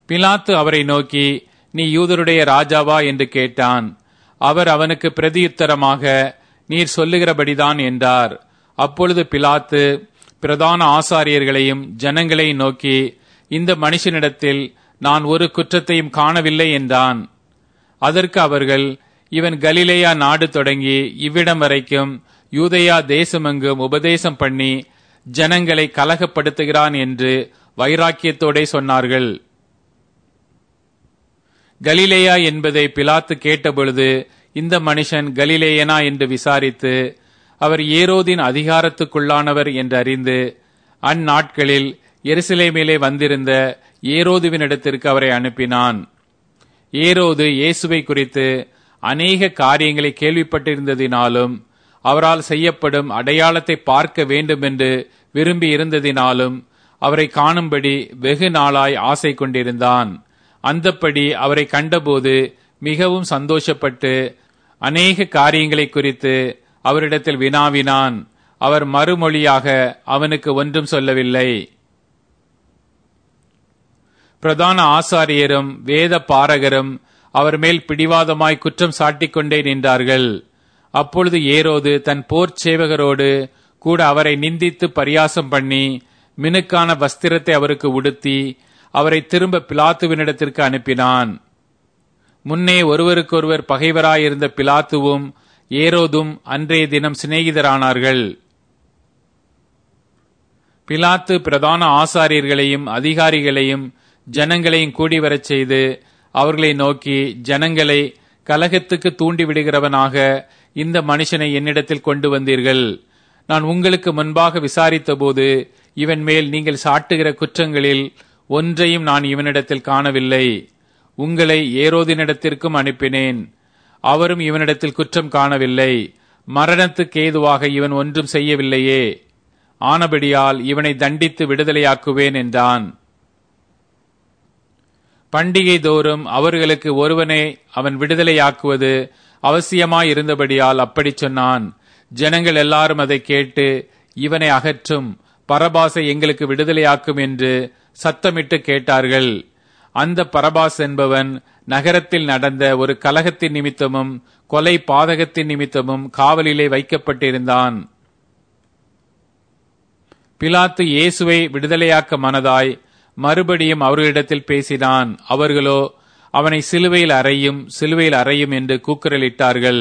பிலாத்து அவரை நோக்கி, நீ யூதருடைய ராஜாவா என்று கேட்டான். அவர் அவனுக்கு பிரதியுத்தரமாக, நீர் சொல்லுகிறபடிதான் என்றார். அப்பொழுது பிலாத்து பிரதான ஆசாரியர்களையும் ஜனங்களையும் நோக்கி, இந்த மனுஷனிடத்தில் நான் ஒரு குற்றத்தையும் காணவில்லை என்றான். அதற்கு அவர்கள், இவன் கலிலேயா நாடு தொடங்கி இவ்விடம் வரைக்கும் யூதேயா தேசமெங்கும் உபதேசம் பண்ணி ஜனங்களை கலகப்படுத்துகிறான் என்று வைராக்கியத்தோடே சொன்னார்கள். கலிலேயா என்பதை பிலாத்து கேட்டபொழுது, இந்த மனுஷன் கலிலேயனா என்று விசாரித்து, அவர் ஏரோதின் அதிகாரத்துக்குள்ளானவர் என்று அறிந்து, அந்நாட்களில் எருசலேமிலே வந்திருந்த ஏரோதுவினிடத்திற்கு அவரை அனுப்பினான். ஏரோது இயேசுவை குறித்து அநேக காரியங்களை கேள்விப்பட்டிருந்ததினாலும் அவரால் செய்யப்படும் அடையாளத்தை பார்க்க வேண்டும் என்று விரும்பி இருந்ததினாலும் அவரை காணும்படி வெகு நாளாய் ஆசை கொண்டிருந்தான். அந்தப்படி அவரை கண்டபோது மிகவும் சந்தோஷப்பட்டு அநேக காரியங்களை குறித்து அவரிடத்தில் வினாவினான். அவர் மறுமொழியாக அவனுக்கு ஒன்றும் சொல்லவில்லை. பிரதான ஆசாரியரும் வேத பாரகரும் அவர் மேல் பிடிவாதமாய் குற்றம் சாட்டிக் கொண்டே நின்றார்கள். அப்பொழுது ஏரோது தன் போர்ச் சேவகரோடு கூட அவரை நிந்தித்து பரியாசம் பண்ணி மினுக்கான வஸ்திரத்தை அவருக்கு உடுத்தி அவரை திரும்ப பிலாத்துவினிடத்திற்கு அனுப்பினான். முன்னே ஒருவருக்கொருவர் பகைவராயிருந்த பிலாத்துவும் ஏரோதும் அன்றைய தினம் சிநேகிதரானார்கள். பிலாத்து பிரதான ஆசாரியர்களையும் அதிகாரிகளையும் ஜனங்களையும் கூடி வரச் செய்து அவர்களை நோக்கி, ஜனங்களை கலகத்துக்கு தூண்டிவிடுகிறவனாக இந்த மனுஷனை என்னிடத்தில் கொண்டு வந்தீர்கள். நான் உங்களுக்கு முன்பாக விசாரித்த போது இவன் மேல் நீங்கள் சாட்டுகிற குற்றங்களில் ஒன்றையும் நான் இவனிடத்தில் காணவில்லை. உங்களை ஏரோதினிடத்திற்கும் அனுப்பினேன். அவரும் இவனிடத்தில் குற்றம் காணவில்லை. மரணத்துக்கு ஏதுவாக இவன் ஒன்றும் செய்யவில்லையே. ஆனபடியால் இவனை தண்டித்து விடுதலையாக்குவேன் என்றான். பண்டிகை தோறும் அவர்களுக்கு ஒருவனை அவன் விடுதலையாக்குவது அவசியமாயிருந்தபடியால் அப்படி சொன்னான். ஜனங்கள் எல்லாரும் அதை கேட்டு, இவனை அகற்றும், பரபாசை எங்களுக்கு விடுதலையாக்கும் என்று சத்தமிட்டு கேட்டார்கள். அந்த பரபாஸ் என்பவன் நகரத்தில் நடந்த ஒரு கலகத்தின் நிமித்தமும் கொலை பாதகத்தின் நிமித்தமும் காவலிலே வைக்கப்பட்டிருந்தான். பிலாத்து இயேசுவை விடுதலையாக்க மனதாய் மறுபடியும் அவர்களிடத்தில் பேசினான். அவர்களோ அவனை சிலுவையில் அறையும், சிலுவையில் அறையும் என்று கூக்குரலிட்டார்கள்.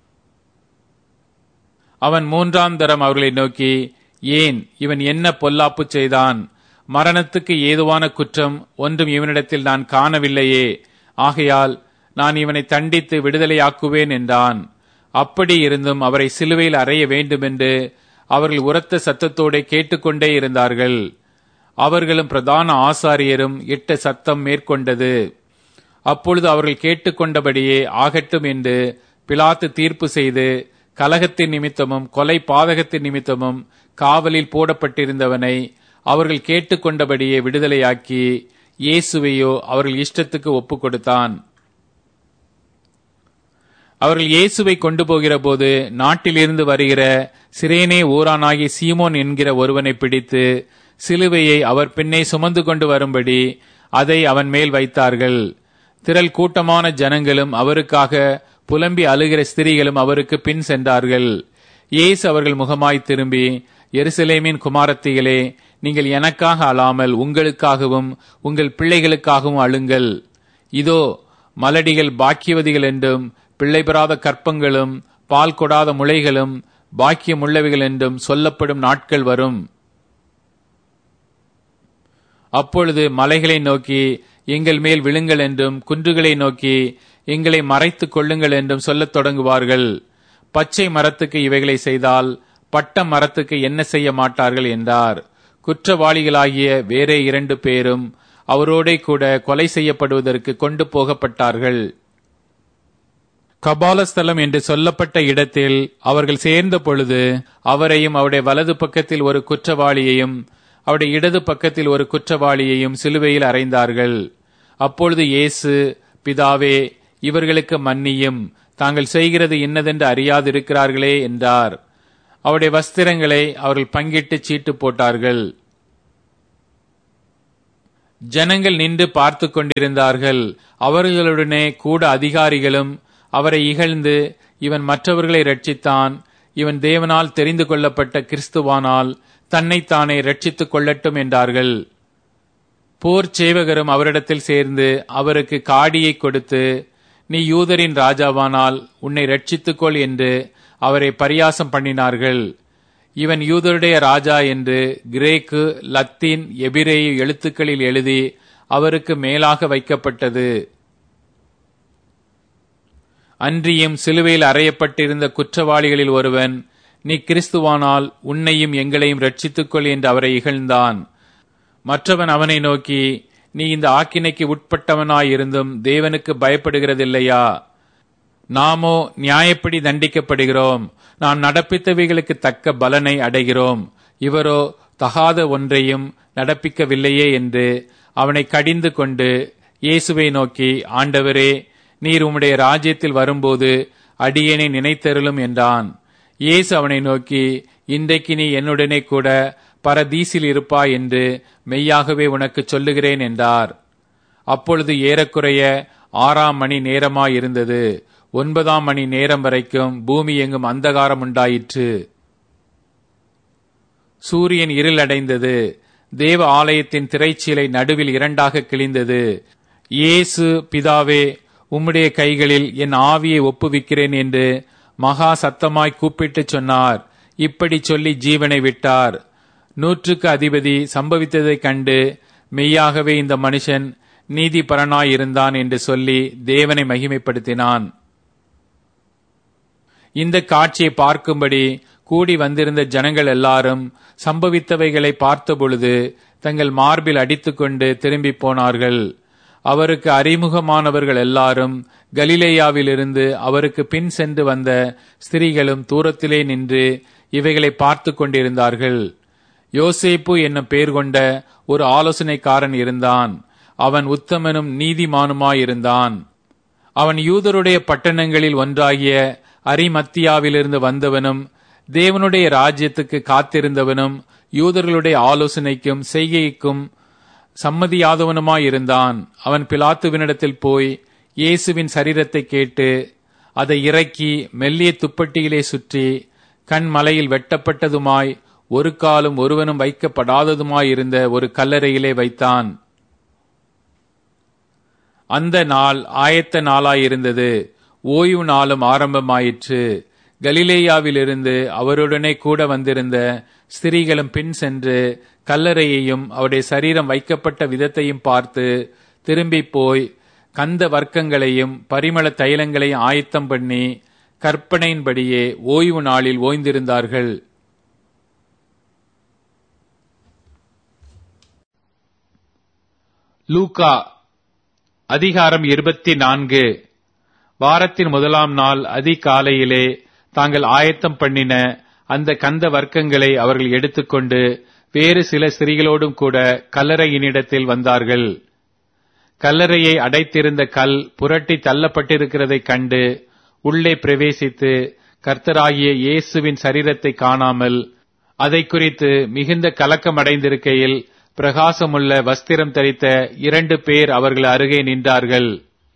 அவன் மூன்றாம் தரம் அவர்களை நோக்கி, ஏன் இவன் என்ன பொல்லாப்பு செய்தான்? மரணத்துக்கு ஏதுவான குற்றம் ஒன்றும் இவனிடத்தில் நான் காணவில்லையே. ஆகையால் நான் இவனை தண்டித்து விடுதலையாக்குவேன் என்றான். அப்படி இருந்தும் அவரை சிலுவையில் அறைய வேண்டுமென்று அவர்கள் உரத்த சத்தத்தோடு கேட்டுக்கொண்டே இருந்தார்கள். அவர்களும் பிரதான ஆசாரியரும் இட்ட சத்தம் மேற்கொண்டது. அப்பொழுது அவர்கள் கேட்டுக்கொண்டபடியே ஆகட்டும் என்று பிலாத்து தீர்ப்பு செய்து, கலகத்தின் நிமித்தமும் கொலை பாதகத்தின் நிமித்தமும் காவலில் போடப்பட்டிருந்தவனை அவர்கள் கேட்டுக்கொண்டபடியே விடுதலையாக்கி இயேசுவையோ அவர்கள் இஷ்டத்துக்கு ஒப்பு கொடுத்தான். அவர்கள் இயேசுவை கொண்டு போகிற போது நாட்டிலிருந்து வருகிற சிரேனே ஊரானாகிய சீமோன் என்கிற ஒருவனை பிடித்து சிலுவையை அவர் பின்னே சுமந்து கொண்டு வரும்படி அதை அவன் மேல் வைத்தார்கள். திரள் கூட்டமான ஜனங்களும் அவருக்காக புலம்பி அழுகிற ஸ்திரீகளும் அவருக்கு பின் சென்றார்கள். இயேசு அவர்கள் முகமாய் திரும்பி, எருசலேமின் குமாரத்திகளே, நீங்கள் எனக்காக அழாமல் உங்களுக்காகவும் உங்கள் பிள்ளைகளுக்காகவும் அழுங்கள். இதோ மலடிகள் பாக்கியவதிகள் என்றும் பிள்ளை பெறாத கற்பங்களும் பால் கொடாத முளைகளும் பாக்கியமுள்ளவைகள் என்றும் சொல்லப்படும் நாட்கள் வரும். அப்பொழுது மலைகளை நோக்கி எங்கள் மேல் விழுங்கள் என்றும் குன்றுகளை நோக்கி எங்களை மறைத்துக் கொள்ளுங்கள் என்றும் சொல்லத் தொடங்குவார்கள். பச்சை மரத்துக்கு இவைகளை செய்தால் பட்ட மரத்துக்கு என்ன செய்ய மாட்டார்கள் என்றார். குற்றவாளிகளாகிய வேறே 2 பேரும் அவரோடே கூட கொலை செய்யப்படுவதற்கு கொண்டு போகப்பட்டார்கள். கபாலஸ்தலம் என்று சொல்லப்பட்ட இடத்தில் அவர்கள் சேர்ந்த பொழுது அவரையும் அவருடைய வலது பக்கத்தில் ஒரு குற்றவாளியையும் அவருடைய இடது பக்கத்தில் ஒரு குற்றவாளியையும் சிலுவையில் அறைந்தார்கள். அப்பொழுது இயேசு, பிதாவே, இவர்களுக்கு மன்னியும், தாங்கள் செய்கிறது இன்னதென்று அறியாதிருக்கிறார்களே என்றார். அவருடைய வஸ்திரங்களை அவர்கள் பங்கிட்டு சீட்டு போட்டார்கள். ஜனங்கள் நின்று பார்த்து கொண்டிருந்தார்கள். அவர்களுடனே கூட அதிகாரிகளும் அவரை இகழ்ந்து, இவன் மற்றவர்களை ரட்சித்தான், இவன் தேவனால் தெரிந்து கொள்ளப்பட்ட கிறிஸ்துவானால் தன்னைத்தானே ரட்சித்துக் கொள்ளட்டும் என்றார்கள். போர் சேவகரும் அவரிடத்தில் சேர்ந்து அவருக்கு காடியை கொடுத்து, நீ யூதரின் ராஜாவானால் உன்னை ரட்சித்துக்கொள் என்று அவரை பரியாசம் பண்ணினார்கள். இவன் யூதருடைய ராஜா என்று கிரேக்கு, லத்தீன், எபிரேய எழுத்துக்களில் எழுதி அவருக்கு மேலாக வைக்கப்பட்டது. அன்றியும் சிலுவையில் அறையப்பட்டிருந்த குற்றவாளிகளில் ஒருவன், நீ கிறிஸ்துவானால் உன்னையும் எங்களையும் ரட்சித்துக்கொள் என்று அவரை இகழ்ந்தான். மற்றவன் அவனை நோக்கி, நீ இந்த ஆக்கினைக்கு உட்பட்டவனாயிருந்தும் தேவனுக்கு பயப்படுகிறதில்லையா? நாமோ நியாயப்படி தண்டிக்கப்படுகிறோம், நாம் நடப்பித்தவைகளுக்கு தக்க பலனை அடைகிறோம், இவரோ தகாத ஒன்றையும் நடப்பிக்கவில்லையே என்று அவனை கடிந்து கொண்டு இயேசுவை நோக்கி, ஆண்டவரே, நீர் உம்முடைய ராஜ்யத்தில் வரும்போது அடியேனை நினைத்தருளும் என்றான். இயேசு அவனை நோக்கி, இன்றைக்கு நீ என்னுடனே கூட பரதீசில் இருப்பாய் என்று மெய்யாகவே உனக்கு சொல்லுகிறேன் என்றார். அப்பொழுது ஏறக்குறைய 6 மணி நேரமாயிருந்தது. 9 மணி நேரம் வரைக்கும் பூமி எங்கும் அந்தகாரம் உண்டாயிற்று. சூரியன் இருளடைந்தது. தேவ ஆலயத்தின் திரைச்சீலை நடுவில் 2 கிழிந்தது. இயேசு, பிதாவே, உம்முடைய கைகளில் என் ஆவியை ஒப்புவிக்கிறேன் என்று மகா சத்தமாய் கூப்பிட்டு சொன்னார். இப்படி சொல்லி ஜீவனை விட்டார். 100க்கு அதிபதி சம்பவித்ததைக் கண்டு, மெய்யாகவே இந்த மனுஷன் நீதிபரனாயிருந்தான் என்று சொல்லி தேவனை மகிமைப்படுத்தினான். இந்த காட்சியை பார்க்கும்படி கூடி வந்திருந்த ஜனங்கள் எல்லாரும் சம்பவித்தவைகளை பார்த்தபொழுது தங்கள் மார்பில் அடித்துக்கொண்டு திரும்பி போனார்கள். அவருக்கு அறிமுகமானவர்கள் எல்லாரும் கலிலேயாவிலிருந்து அவருக்கு பின் சென்று வந்த ஸ்திரீகளும் தூரத்திலே நின்று இவைகளை பார்த்து கொண்டிருந்தார்கள். யோசேப்பு என்னும் பெயர் கொண்ட ஒரு ஆலோசனைக்காரன் இருந்தான். அவன் உத்தமனும் நீதிமானுமாயிருந்தான். அவன் யூதருடைய பட்டணங்களில் ஒன்றாகிய அரிமத்தியாவிலிருந்து வந்தவனும் தேவனுடைய ராஜ்யத்துக்கு காத்திருந்தவனும் யூதர்களுடைய ஆலோசனைக்கும் செய்கைக்கும் சம்மதியாதவனுமாயிருந்தான். அவன் பிலாத்துவினிடத்தில் போய் இயேசுவின் சரீரத்தை கேட்டு அதை இறக்கி மெல்லிய துப்பட்டியிலே சுற்றி கண்மலையில் வெட்டப்பட்டதுமாய் ஒரு காலும் ஒருவனும் வைக்கப்படாததுமாயிருந்த ஒரு கல்லறையிலே வைத்தான். அந்த நாள் ஆயத்த நாளாயிருந்தது. ஓய்வு நாளும் ஆரம்பமாயிற்று. கலிலேயாவிலிருந்து அவருடனே கூட வந்திருந்த ஸ்திரீகளும் பின் சென்று கல்லறையையும் அவருடைய சரீரம் வைக்கப்பட்ட விதத்தையும் பார்த்து திரும்பி போய் கந்த வர்க்கங்களையும் பரிமள தைலங்களையும் ஆயத்தம் பண்ணி கற்பனையின்படியே ஓய்வு நாளில் ஓய்ந்திருந்தார்கள். லூக்கா அதிகாரம் 24. வாரத்தின் முதலாம் நாள் அதிகாலையிலே தாங்கள் ஆயத்தம் பண்ணின அந்த கந்த வர்க்கங்களை அவர்கள் எடுத்துக்கொண்டு வேறு சில ஸ்திரீகளோடும் கூட கல்லறையினிடத்தில் வந்தார்கள். கல்லறையை அடைத்திருந்த கல் புரட்டி தள்ளப்பட்டிருக்கிறதைக் கண்டு உள்ளே பிரவேசித்து கர்த்தராகிய இயேசுவின் சரீரத்தை காணாமல் அதை குறித்து மிகுந்த கலக்கமடைந்திருக்கையில் பிரகாசமுள்ள வஸ்திரம் தரித்த 2 பேர் அவர்கள் அருகே நின்றார்கள்.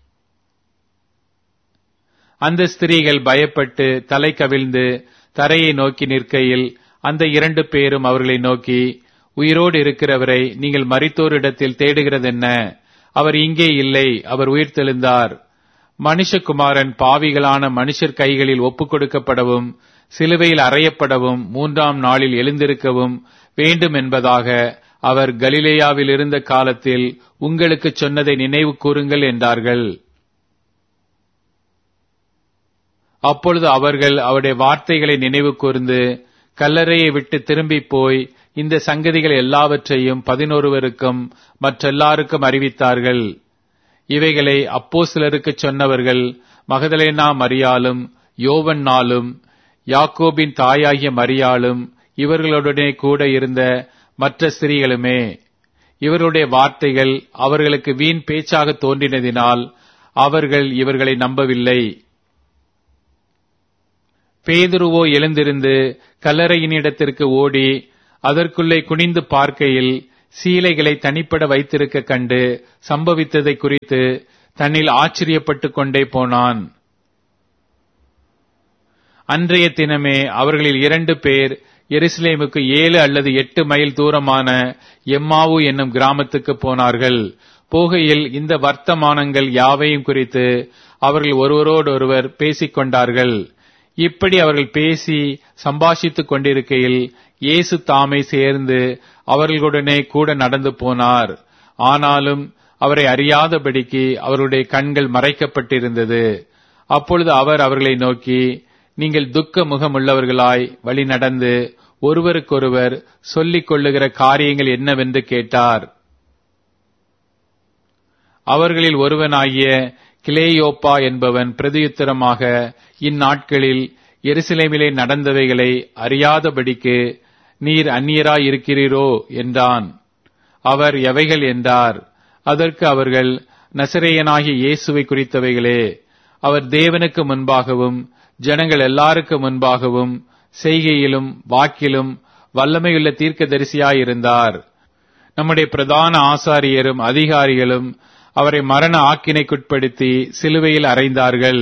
அந்த ஸ்திரீகள் பயப்பட்டு தலை கவிழ்ந்து தரையை நோக்கி நிற்கையில் அந்த 2 பேரும் அவர்களை நோக்கி, உயிரோடு இருக்கிறவரை நீங்கள் மரித்தோரிடத்தில் தேடுகிறதென்ன? அவர் இங்கே இல்லை, அவர் உயிர்த்தெழுந்தார். மனுஷகுமாரன் பாவிகளான மனுஷர் கைகளில் ஒப்புக் கொடுக்கப்படவும் சிலுவையில் அறையப்படவும் 3ஆம் நாளில் எழுந்திருக்கவும் வேண்டும் என்பதாக அவர் கலிலேயாவில் இருந்த காலத்தில் உங்களுக்கு சொன்னதை நினைவு கூறுங்கள் என்றார்கள். அப்பொழுது அவர்கள் அவருடைய வார்த்தைகளை நினைவு கூர்ந்து கல்லறையை விட்டு திரும்பி போய் இந்த சங்கதிகள் எல்லாவற்றையும் 11 மற்றெல்லாருக்கும் அறிவித்தார்கள். இவைகளை அப்போஸ்தலருக்கு சொன்னவர்கள் மகதலேனா மரியாளும் யோவன்னாலும் யாக்கோபின் தாயாகிய மரியாளும் இவர்களுடனே கூட இருந்த மற்ற ஸ்திரீகளுமே. இவர்களுடைய வார்த்தைகள் அவர்களுக்கு வீண் பேச்சாக தோன்றினதினால் அவர்கள் இவர்களை நம்பவில்லை. பேதுருவோ எழுந்திருந்து கல்லறையினிடத்திற்கு ஓடி அதற்குள்ளே குனிந்து பார்க்கையில் சீலைகளை தனிப்பட வைத்திருக்க கண்டு சம்பவித்ததை குறித்து தன்னில் ஆச்சரியப்பட்டு கொண்டே போனான். அன்றைய தினமே அவர்களில் 2 பேர் எருசலேமுக்கு 7 அல்லது 8 மைல் தூரமான எம்மாவு என்னும் கிராமத்துக்கு போனார்கள். போகையில் இந்த வர்த்தமானங்கள் யாவையும் குறித்து அவர்கள் ஒருவரோடொருவர் பேசிக் கொண்டார்கள். இப்படி அவர்கள் பேசி சம்பாஷித்துக் கொண்டிருக்கையில் இயேசு தாமே சேர்ந்து அவர்களுடனே கூட நடந்து போனார். ஆனாலும் அவரை அறியாதபடிக்கு அவருடைய கண்கள் மறைக்கப்பட்டிருந்தது. அப்பொழுது அவர் அவர்களை நோக்கி, நீங்கள் துக்க முகமுள்ளவர்களாய் வழி நடந்து ஒருவருக்கொருவர் சொல்லிக் கொள்ளுகிற காரியங்கள் என்னவென்று கேட்டார். அவர்களில் ஒருவனாகிய கிலேயோப்பா என்பவன் பிரதியுத்தரமாக, இந்நாட்களில் எருசலேமிலே நடந்தவைகளை அறியாதபடிக்கு நீர் அந்நியராய் இருக்கிறீரோ என்றான். அவர் எவைகள் என்றார். அதற்கு அவர்கள், நசரேயனாகிய இயேசுவை குறித்தவைகளே. அவர் தேவனுக்கு முன்பாகவும் ஜனங்கள் எல்லாருக்கு முன்பாகவும் செய்கையிலும் வாக்கிலும் வல்லமையுள்ள தீர்க்கதரிசியாயிருந்தார். நம்முடைய பிரதான ஆசாரியரும் அதிகாரிகளும் அவரை மரண ஆக்கினைக்குட்படுத்தி சிலுவையில் அறைந்தார்கள்.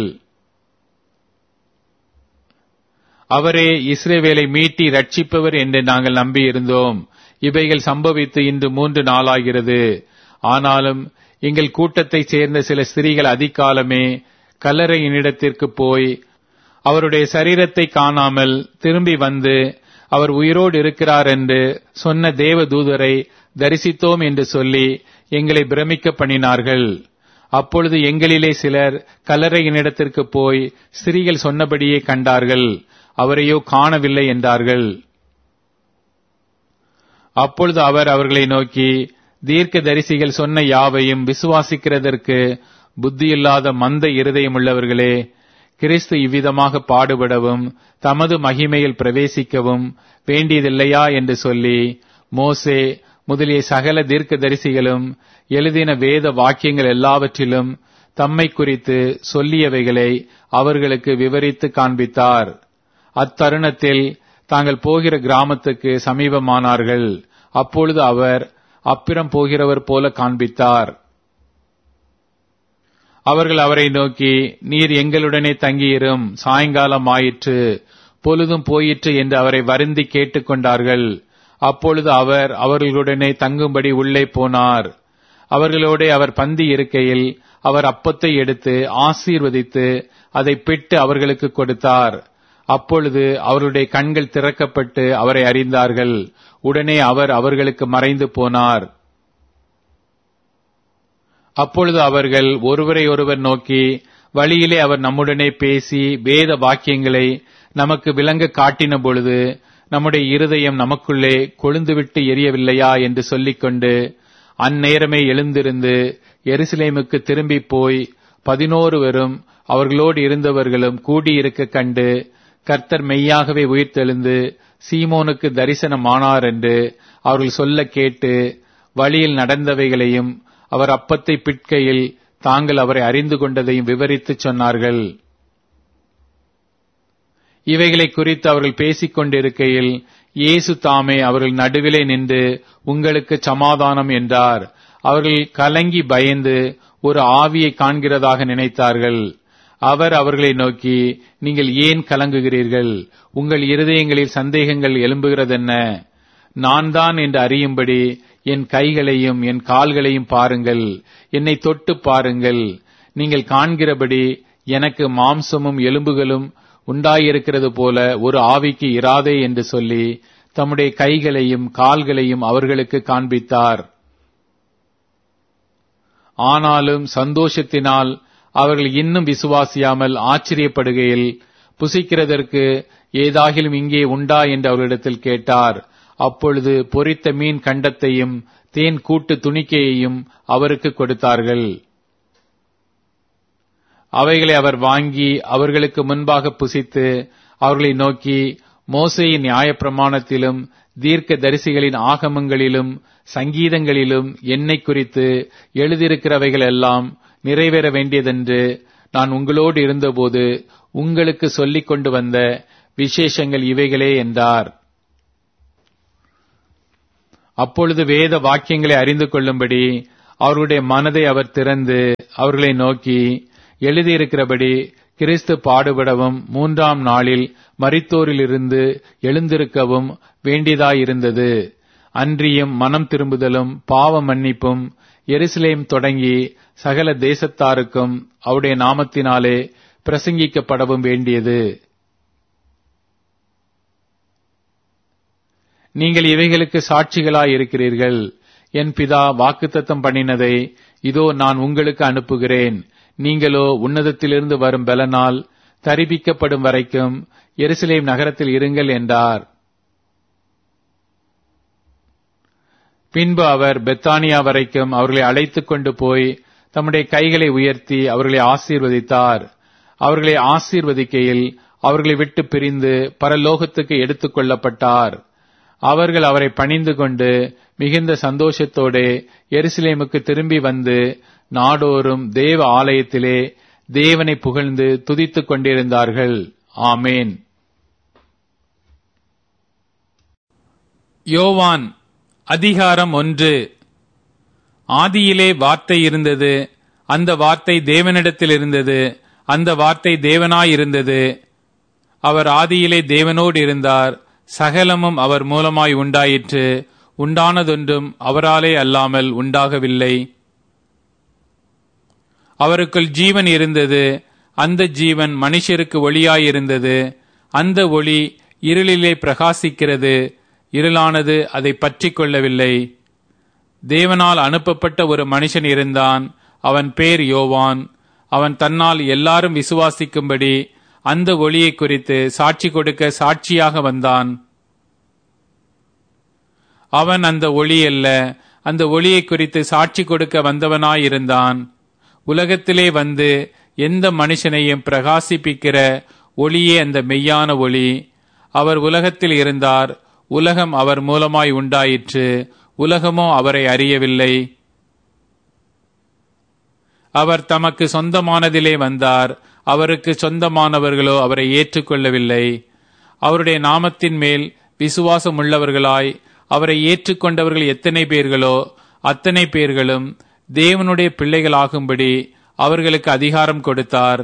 அவரே இஸ்ரவேலை மீட்டி ரட்சிப்பவர் என்று நாங்கள் நம்பியிருந்தோம். இவைகள் சம்பவித்து இன்று 3 நாளாகிறது. ஆனாலும் எங்கள் கூட்டத்தைச் சேர்ந்த சில ஸ்திரீகள் அதிகாலமே கல்லறையினிடத்திற்கு போய் அவருடைய சரீரத்தை காணாமல் திரும்பி வந்து அவர் உயிரோடு இருக்கிறார் என்று சொன்ன தேவ தூதரை தரிசித்தோம் என்று சொல்லி எங்களை பிரமிக்க பண்ணினார்கள். அப்பொழுது எங்களிலே சிலர் கல்லறையினிடத்திற்கு போய் ஸ்திரீகள் சொன்னபடியே கண்டார்கள், அவரையோ காணவில்லை என்றார்கள். அப்பொழுது அவர் அவர்களை நோக்கி, தீர்க்க தரிசிகள் சொன்ன யாவையும் விசுவாசிக்கிறதற்கு புத்தியில்லாத மந்த இருதயமுள்ளவர்களே, கிறிஸ்து இவ்விதமாக பாடுபடவும் தமது மகிமையில் பிரவேசிக்கவும் வேண்டியதில்லையா என்று சொல்லி மோசே முதலிய சகல தீர்க்க தரிசிகளும் எழுதின வேத வாக்கியங்கள் எல்லாவற்றிலும் தம்மை குறித்து சொல்லியவைகளை அவர்களுக்கு விவரித்து காண்பித்தார். அத்தருணத்தில் தாங்கள் போகிற கிராமத்துக்கு சமீபமானார்கள். அப்பொழுது அவர் அப்புறம் போகிறவர் போல காண்பித்தார். அவர்கள் அவரை நோக்கி, நீர் எங்களுடனே தங்கியிரும், சாயங்காலம் ஆயிற்று, பொழுதும் போயிற்று என்று அவரை வருந்தி கேட்டுக்கொண்டார்கள். அப்பொழுது அவர் அவர்களுடனே தங்கும்படி உள்ளே போனார். அவர்களோடே அவர் பந்தி இருக்கையில் அவர் அப்பத்தை எடுத்து ஆசீர்வதித்து அதை பிட்டு அவர்களுக்கு கொடுத்தார். அப்பொழுது அவர்களுடைய கண்கள் திறக்கப்பட்டு அவரை அறிந்தார்கள். உடனே அவர் அவர்களுக்கு மறைந்து போனார். அப்பொழுது அவர்கள் ஒருவரை ஒருவர் நோக்கி, வழியிலே அவர் நம்முடனே பேசி வேத வாக்கியங்களை நமக்கு விளங்க காட்டின பொழுது நம்முடைய இருதயம் நமக்குள்ளே கொழுந்துவிட்டு எரியவில்லையா என்று சொல்லிக்கொண்டு அந்நேரமே எழுந்திருந்து எருசலேமுக்கு திரும்பி போய் 11 அவர்களோடு இருந்தவர்களும் கூடியிருக்க கண்டு, கர்த்தர் மெய்யாகவே உயிர்த்தெழுந்து சீமோனுக்கு தரிசனமானார் என்று அவர்கள் சொல்ல கேட்டு, வழியில் நடந்தவைகளையும் அவர் அப்பத்தை பிட்கையில் தாங்கள் அவரை அறிந்து கொண்டதையும் விவரித்துச் சொன்னார்கள். இவைகளை குறித்து அவர்கள் பேசிக் கொண்டிருக்கையில் இயேசு தாமே அவர்கள் நடுவிலே நின்று, உங்களுக்கு சமாதானம் என்றார். அவர்கள் கலங்கி பயந்து ஒரு ஆவியை காண்கிறதாக நினைத்தார்கள். அவர் அவர்களை நோக்கி, நீங்கள் ஏன் கலங்குகிறீர்கள்? உங்கள் இருதயங்களில் சந்தேகங்கள் எழும்புகிறதென்ன? நான் தான் என்று அறியும்படி என் கைகளையும் என் கால்களையும் பாருங்கள், என்னை தொட்டு பாருங்கள். நீங்கள் காண்கிறபடி எனக்கு மாம்சமும் எலும்புகளும் உண்டாயிருக்கிறது போல ஒரு ஆவிக்கு இராதே என்று சொல்லி தம்முடைய கைகளையும் கால்களையும் அவர்களுக்கு காண்பித்தார். ஆனாலும் சந்தோஷத்தினால் அவர்கள் இன்னும் விசுவாசியாமல் ஆச்சரியப்படுகையில், புசிக்கிறதற்கு ஏதாகிலும் இங்கே உண்டா என்று அவர்களிடத்தில் கேட்டார். அப்பொழுது பொரித்த மீன் கண்டத்தையும் தேன் கூட்டு துணிக்கையையும் அவருக்கு கொடுத்தார்கள். அவைகளை அவர் வாங்கி அவர்களுக்கு முன்பாக புசித்து அவர்களை நோக்கி, மோசேயின் நியாயப்பிரமாணத்திலும் தீர்க்க தரிசிகளின் ஆகமங்களிலும் சங்கீதங்களிலும் என்னை குறித்து எழுதியிருக்கிறவைகள் எல்லாம் நிறைவேற வேண்டியதென்று நான் உங்களோடு இருந்தபோது உங்களுக்கு சொல்லிக் கொண்டு வந்த விசேஷங்கள் இவைகளே என்றார். அப்பொழுது வேத வாக்கியங்களை அறிந்து கொள்ளும்படி அவர்களுடைய மனதை அவர் திறந்து அவர்களை நோக்கி, எழுதியிருக்கிறபடி கிறிஸ்து பாடுபடவும் 3ஆம் நாளில் மரித்தோரிலிருந்து எழுந்திருக்கவும் வேண்டியதாயிருந்தது. அன்றியும் மனம் திரும்புதலும் பாவ மன்னிப்பும் எருசலேம் தொடங்கி சகல தேசத்தாருக்கும் அவருடைய நாமத்தினாலே பிரசங்கிக்கப்படவும் வேண்டியது. நீங்கள் இவைகளுக்கு சாட்சிகளாய் இருக்கிறீர்கள். என் பிதா வாக்குத்தத்தம் பண்ணினதை இதோ நான் உங்களுக்கு அனுப்புகிறேன். நீங்களோ உன்னதத்திலிருந்து வரும் பலனால் தரிபிக்கப்படும் வரைக்கும் எருசலேம் நகரத்தில் இருங்கள் என்றார். பின்பு அவர் பெத்தானியா வரைக்கும் அவர்களை அழைத்துக் கொண்டு போய் தம்முடைய கைகளை உயர்த்தி அவர்களை ஆசீர்வதித்தார். அவர்களை ஆசீர்வதிக்கையில் அவர்களை விட்டு பிரிந்து பரலோகத்துக்கு எடுத்துக் கொள்ளப்பட்டார். அவர்கள் அவரை பணிந்து கொண்டு மிகுந்த சந்தோஷத்தோடு எருசலேமுக்கு திரும்பி வந்து நாடோறும் தேவ ஆலயத்திலே தேவனை புகழ்ந்து துதித்துக் கொண்டிருந்தார்கள். ஆமேன். யோவான் அதிகாரம் 1. ஆதியிலே வார்த்தை இருந்தது, அந்த வார்த்தை தேவனிடத்தில் இருந்தது, அந்த வார்த்தை தேவனாயிருந்தது. அவர் ஆதியிலே தேவனோடு இருந்தார். சகலமும் அவர் மூலமாய் உண்டாயிற்று. உண்டானதொன்றும் அவராலே அல்லாமல் உண்டாகவில்லை. அவருக்குள் ஜீவன் இருந்தது. அந்த ஜீவன் மனுஷருக்கு ஒளியாயிருந்தது. அந்த ஒளி இருளிலே பிரகாசிக்கிறது. இருளானது அதை பற்றிக் கொள்ளவில்லை. தேவனால் அனுப்பப்பட்ட ஒரு மனுஷன் இருந்தான். அவன் பேர் யோவான். அவன் தன்னால் எல்லாரும் விசுவாசிக்கும்படி அந்த ஒளியை குறித்து சாட்சி கொடுக்க சாட்சியாக வந்தான். அவன் அந்த ஒளி அல்ல, அந்த ஒளியை குறித்து சாட்சி கொடுக்க வந்தவனாயிருந்தான். உலகத்திலே வந்து எந்த மனுஷனையும் பிரகாசிப்பிக்கிற ஒளியே அந்த மெய்யான ஒளி. அவர் உலகத்தில் இருந்தார். உலகம் அவர் மூலமாய் உண்டாயிற்று. உலகமோ அவரை அறியவில்லை. அவர் தமக்கு சொந்தமானதிலே வந்தார். அவருக்கு சொந்தமானவர்களோ அவரை ஏற்றுக்கொள்ளவில்லை. அவருடைய நாமத்தின் மேல் விசுவாசம் உள்ளவர்களாய் அவரை ஏற்றுக்கொண்டவர்கள் எத்தனை பேர்களோ அத்தனை பேர்களும் தேவனுடைய பிள்ளைகளாகும்படி அவர்களுக்கு அதிகாரம் கொடுத்தார்.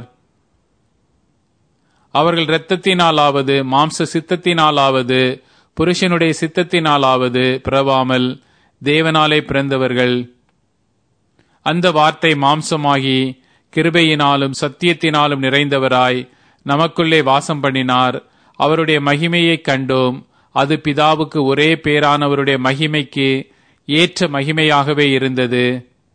அவர்கள் இரத்தத்தினாலாவது மாம்ச சித்தத்தினாலாவது புருஷனுடைய சித்தத்தினாலாவது பிறவாமல் தேவனாலே பிறந்தவர்கள். அந்த வார்த்தை மாம்சமாகி கிருபையினாலும் சத்தியத்தினாலும் நிறைந்தவராய் நமக்குள்ளே வாசம் பண்ணினார். அவருடைய மகிமையைக் கண்டோம். அது பிதாவுக்கு ஒரே பேரானவருடைய மகிமைக்கு ஏற்ற மகிமையாகவே இருந்தது.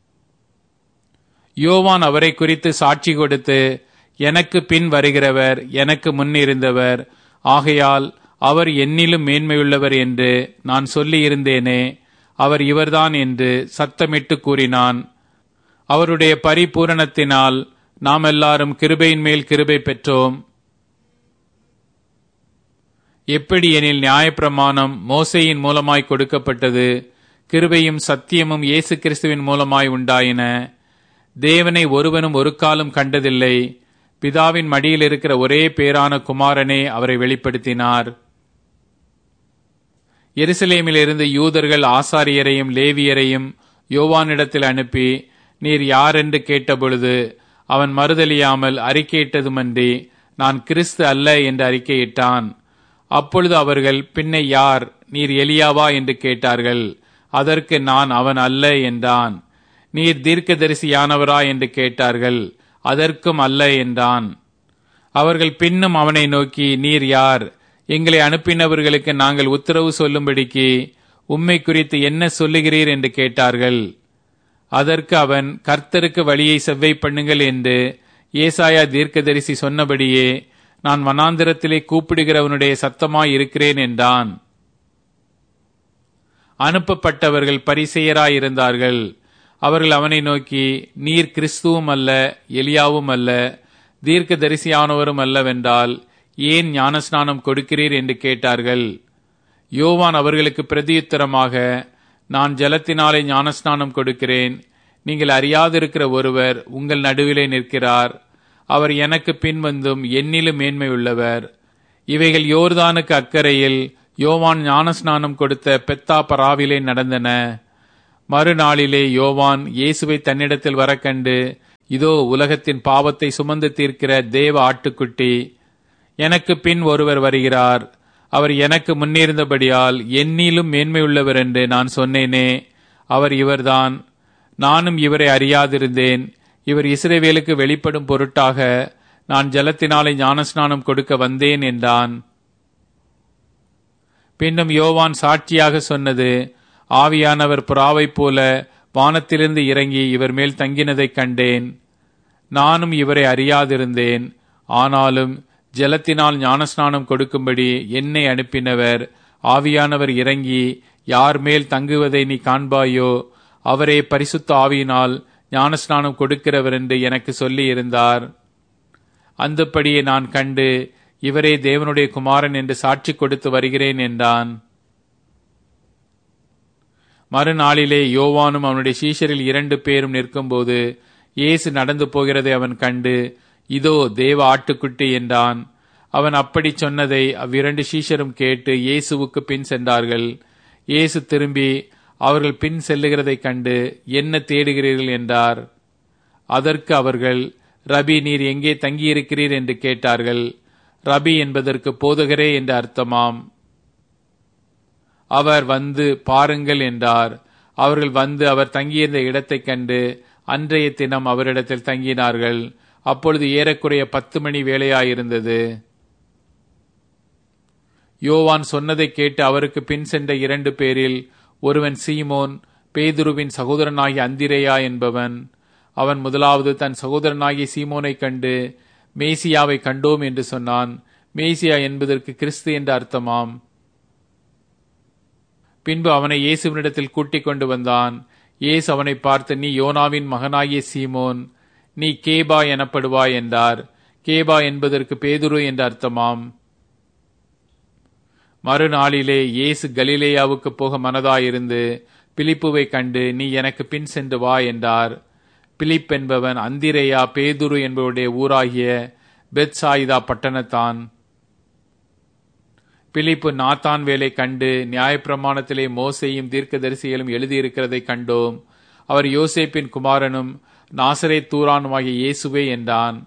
யோவான் அவரை குறித்து சாட்சி கொடுத்து, எனக்கு பின் வருகிறவர் எனக்கு முன்னிருந்தவர், ஆகையால் அவர் என்னிலும் மேன்மையுள்ளவர் என்று நான் சொல்லியிருந்தேனே, அவர் இவர்தான் என்று சத்தமிட்டு கூறினான். அவருடைய பரிபூரணத்தினால் நாம் எல்லாரும் கிருபையின் மேல் கிருபை பெற்றோம். எப்படி எனில் நியாயப்பிரமாணம் மோசேயின் மூலமாய் கொடுக்கப்பட்டது, கிருபையும் சத்தியமும் இயேசு கிறிஸ்துவின் மூலமாய் உண்டாயின. தேவனை ஒருவனும் ஒரு காலம் கண்டதில்லை. பிதாவின் மடியில் இருக்கிற ஒரே பேரான குமாரனே அவரை வெளிப்படுத்தினார். எருசலேமிலிருந்து யூதர்கள் ஆசாரியரையும் லேவியரையும் யோவானிடத்தில் அனுப்பி, நீர் யார் என்று கேட்டபொழுது அவன் மறுதலியாமல் அறிக்கையிட்டதுமன்றி நான் கிறிஸ்து அல்ல என்று அறிக்கையிட்டான். அப்பொழுது அவர்கள், பின்னை யார், நீர் எலியாவா என்று கேட்டார்கள். அதற்கு நான் அவன் அல்ல என்றான். நீர் தீர்க்கதரிசியானவரா என்று கேட்டார்கள். அதற்கும் அல்ல என்றான். அவர்கள் பின்னும் அவனை நோக்கி, நீர் யார், எங்களை அனுப்பினவர்களுக்கு நாங்கள் உத்தரவு சொல்லும்படிக்கு உம்மை குறித்து என்ன சொல்லுகிறீர் என்று கேட்டார்கள். அதற்கு அவன், கர்த்தருக்கு வழியை செவ்வை பண்ணுங்கள் என்று ஏசாயா தீர்க்கதரிசி சொன்னபடியே நான் வனாந்திரத்திலே கூப்பிடுகிறவனுடைய சத்தமாய் இருக்கிறேன் என்றான். அனுப்பப்பட்டவர்கள் பரிசேயராயிருந்தார்கள். அவர்கள் அவனை நோக்கி, நீர் கிறிஸ்துவும் அல்ல, எலியாவும் அல்ல, தீர்க்கதரிசியானவரும் அல்லவென்றால் ஏன் ஞானஸ்நானம் கொடுக்கிறீர் என்று கேட்டார்கள். யோவான் அவர்களுக்கு பிரதியுத்தரமாக, நான் ஜலத்தினாலே ஞானஸ்நானம் கொடுக்கிறேன். நீங்கள் அறியாதிருக்கிற ஒருவர் உங்கள் நடுவிலே நிற்கிறார். அவர் எனக்கு பின்வந்தும் என்னிலும் மேன்மை உள்ளவர். இவைகள் யோர்தானுக்கு அக்கறையில் யோவான் ஞானஸ்நானம் கொடுத்த பெத்தா பராவிலே நடந்தன. மறுநாளிலே யோவான் இயேசுவை தன்னிடத்தில் வர கண்டு, இதோ உலகத்தின் பாவத்தை சுமந்து தீர்க்கிற தேவ ஆட்டுக்குட்டி, எனக்கு பின் ஒருவர் வருகிறார், அவர் எனக்கு முன்னிருந்தபடியால் என்னிலும் மேன்மையுள்ளவர் என்று நான் சொன்னேனே, அவர் இவர்தான். நானும் இவரை அறியாதிருந்தேன். இவர் இஸ்ரவேலுக்கு வெளிப்படும் பொருட்டாக நான் ஜலத்தினாலே ஞானஸ்நானம் கொடுக்க வந்தேன் என்றான். பின்னும் யோவான் சாட்சியாக சொன்னது, ஆவியானவர் புறாவைப் போல வானத்திலிருந்து இறங்கி இவர் மேல் தங்கினதைக் கண்டேன். நானும் இவரை அறியாதிருந்தேன். ஆனாலும் ஜலத்தினால் ஞானஸ்நானம் கொடுக்கும்படி என்னை அனுப்பினவர் ஆவியானவர் இறங்கி யார் மேல் தங்குவதை நீ காண்பாயோ, அவரே பரிசுத்த ஆவியினால் ஞானஸ்நானம் கொடுக்கிறவர் என்று எனக்கு சொல்லி இருந்தார். அந்தப்படியே நான் கண்டு, இவரே தேவனுடைய குமாரன் என்று சாட்சி கொடுத்து வருகிறேன் என்றான். மறுநாளிலே யோவானும் அவனுடைய சீஷரில் 2 பேரும் நிற்கும்போது இயேசு நடந்து போகிறதை அவன் கண்டு, இதோ தேவ ஆட்டுக்குட்டி என்றான். அவன் அப்படி சொன்னதை அவ்விரண்டு சீஷரும் கேட்டு இயேசுவுக்கு பின் சென்றார்கள். இயேசு திரும்பி அவர்கள் பின் செல்லுகிறதைக் கண்டு, என்ன தேடுகிறீர்கள் என்றார். அதற்கு அவர்கள், ரபி, நீர் எங்கே தங்கியிருக்கிறீர் என்று கேட்டார்கள். ரபி என்பதற்கு போதகரே என்று அர்த்தமாம். அவர் வந்து பாருங்கள் என்றார். அவர்கள் வந்து அவர் தங்கியிருந்த இடத்தைக் கண்டு அன்றைய தினம் அவரிடத்தில் தங்கினார்கள். அப்பொழுது ஏறக்குறைய 10 மணி வேளையாயிருந்தது. யோவான் சொன்னதை கேட்டு அவருக்கு பின் சென்ற 2 பேரில் ஒருவன் சீமோன், பேதுருவின் சகோதரனாகிய அந்திரேயா என்பவன். அவன் முதலாவது தன் சகோதரனாகிய சீமோனை கண்டு, மேசியாவை கண்டோம் என்று சொன்னான். மேசியா என்பதற்கு கிறிஸ்து என்ற அர்த்தமாம். பின்பு அவனை இயேசுவினிடத்தில் கூட்டிக் கொண்டு வந்தான். இயேசு அவனை பார்த்து, நீ யோனாவின் மகனாகிய சீமோன், நீ கேபா எனப்படுவாய் என்றார். கேபா என்பதற்கு பேதுரு என்ற அர்த்தமாம். மறுநாளிலே இயேசு கலிலேயாவுக்கு போக மனதாயிருந்து பிலிப்புவை கண்டு, நீ எனக்கு பின் சென்று வா என்றார். பிலிப் என்பவன் அந்திரேயா பேதுரு என்பவருடைய ஊராகிய பெத்சாயிதா பட்டணத்தான். பிலிப்பு நாத்தான் வேலை கண்டு, நியாயப்பிரமாணத்திலே மோசேயும் தீர்க்கதரிசிகளும் எழுதியிருக்கிறதை கண்டோம், அவர் யோசேப்பின் குமாரனும் நாசரேத் தூரானுமாகிய இயேசுவே என்றான்.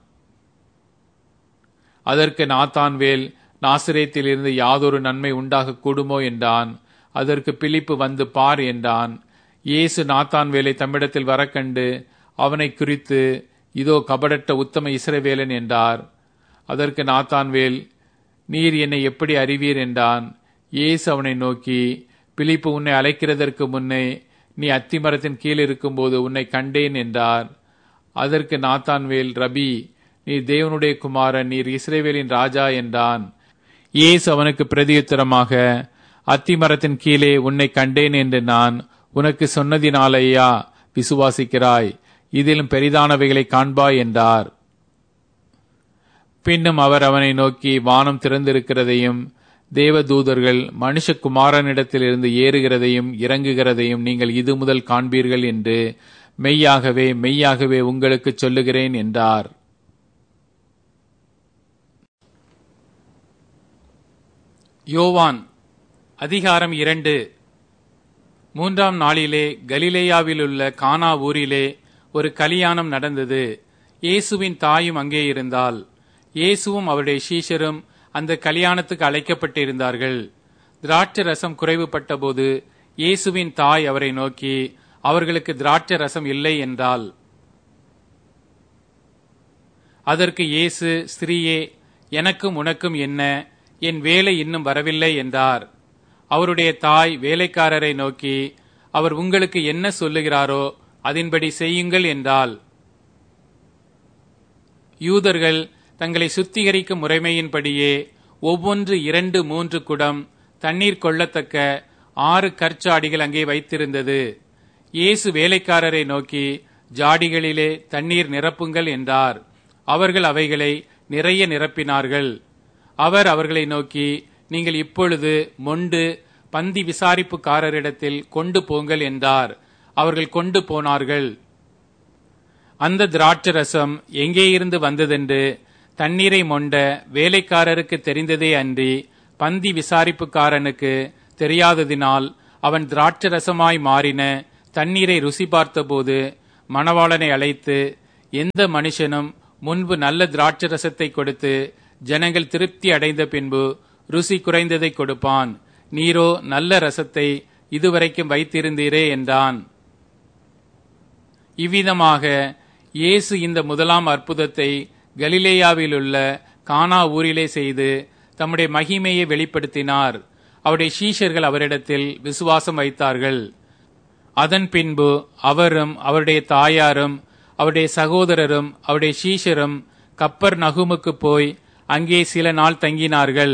அதற்கு நாத்தான்வேல், நாசரேத்திலிருந்து யாதொரு நன்மை உண்டாக கூடுமோ என்றான். அதற்கு பிலிப்பு, வந்து பார் என்றான். இயேசு நாத்தான்வேலை தம்மிடத்தில் வர கண்டு அவனை குறித்து, இதோ கபடற்ற உத்தம இஸ்ரவேலன் என்றார். அதற்கு நாத்தான்வேல், நீர் என்னை எப்படி அறிவீர் என்றான். இயேசு அவனை நோக்கி, பிலிப்பு உன்னை அழைக்கிறதற்கு முன்னே நீ அத்திமரத்தின் கீழ் இருக்கும்போது உன்னை கண்டேன் என்றார். அதற்கு நாத்தான்வேல், ரபி, நீர் தேவனுடைய குமாரன், நீர் இஸ்ரவேலின் ராஜா என்றான். இயேசு அவனுக்கு பிரதியுத்தரமாக, அத்திமரத்தின் கீழே உன்னை கண்டேன் என்று நான் உனக்கு சொன்னதினாலேயா விசுவாசிக்கிறாய்? இதிலும் பெரிதானவைகளை காண்பாய் என்றார். பின்னும் அவர் அவனை நோக்கி, வானம் திறந்திருக்கிறதையும் தேவதூதர்கள் மனுஷகுமாரனிடத்திலிருந்து ஏறுகிறதையும் இறங்குகிறதையும் நீங்கள் இது முதல் காண்பீர்கள் என்று மெய்யாகவே மெய்யாகவே உங்களுக்கு சொல்லுகிறேன் என்றார். யோவான் அதிகாரம் 2. 3ஆம் நாளிலே கலிலேயாவிலுள்ள கானா ஊரிலே ஒரு கலியாணம் நடந்தது. இயேசுவின் தாயும் அங்கே இருந்தாள். இயேசுவும் அவருடைய சீஷரும் அந்த கல்யாணத்துக்கு அழைக்கப்பட்டிருந்தார்கள். திராட்சை ரசம் குறைவுபட்ட போது இயேசுவின் தாய் அவரை நோக்கி, அவர்களுக்கு திராட்சை ரசம் இல்லை என்றாள். அதற்கு இயேசு, ஸ்திரீயே, எனக்கும் உனக்கும் என்ன? என் வேலை இன்னும் வரவில்லை என்றார். அவருடைய தாய் வேலைக்காரரை நோக்கி, அவர் உங்களுக்கு என்ன சொல்லுகிறாரோ அதன்படி செய்யுங்கள் என்றாள். யூதர்கள் தங்களை சுத்திகரிக்கும் முறைமையின்படியே ஒவ்வொன்று 2-3 குடம் தண்ணீர் கொள்ளத்தக்க 6 கற்சாடிகள் அங்கே வைத்திருந்தது. இயேசு வேலைக்காரரை நோக்கி, ஜாடிகளிலே தண்ணீர் நிரப்புங்கள் என்றார். அவர்கள் அவைகளை நிறைய நிரப்பினார்கள். அவர் அவர்களை நோக்கி, நீங்கள் இப்பொழுது மொண்டு பந்தி விசாரிப்புக்காரரிடத்தில் கொண்டு போங்கள் என்றார். அவர்கள் கொண்டு போனார்கள். அந்த திராட்சை ரசம் எங்கே இருந்து வந்ததென்று தண்ணீரை மொண்ட வேலைக்காரருக்கு தெரிந்ததே அன்றி பந்தி விசாரிப்புக்காரனுக்கு தெரியாததினால் அவன் திராட்சரசமாய் மாறின தண்ணீரை ருசி பார்த்தபோது மணவாளனை அழைத்து, எந்த மனுஷனும் முன்பு நல்ல திராட்சரசத்தை கொடுத்து ஜனங்கள் திருப்தி அடைந்த பின்பு ருசி குறைந்ததை கொடுப்பான், நீரோ நல்ல ரசத்தை இதுவரைக்கும் வைத்திருந்தீரே என்றான். இவ்விதமாக இயேசு இந்த முதலாம் அற்புதத்தை கலிலேயாவிலுள்ள கானா ஊரிலே செய்து தம்முடைய மகிமையை வெளிப்படுத்தினார். அவருடைய சீஷர்கள் அவரிடத்தில் விசுவாசம் வைத்தார்கள். அதன் பின்பு அவரும் அவருடைய தாயாரும் அவருடைய சகோதரரும் அவருடைய சீஷரும் கப்பர்நகூமுக்கு போய் அங்கே சில நாள் தங்கினார்கள்.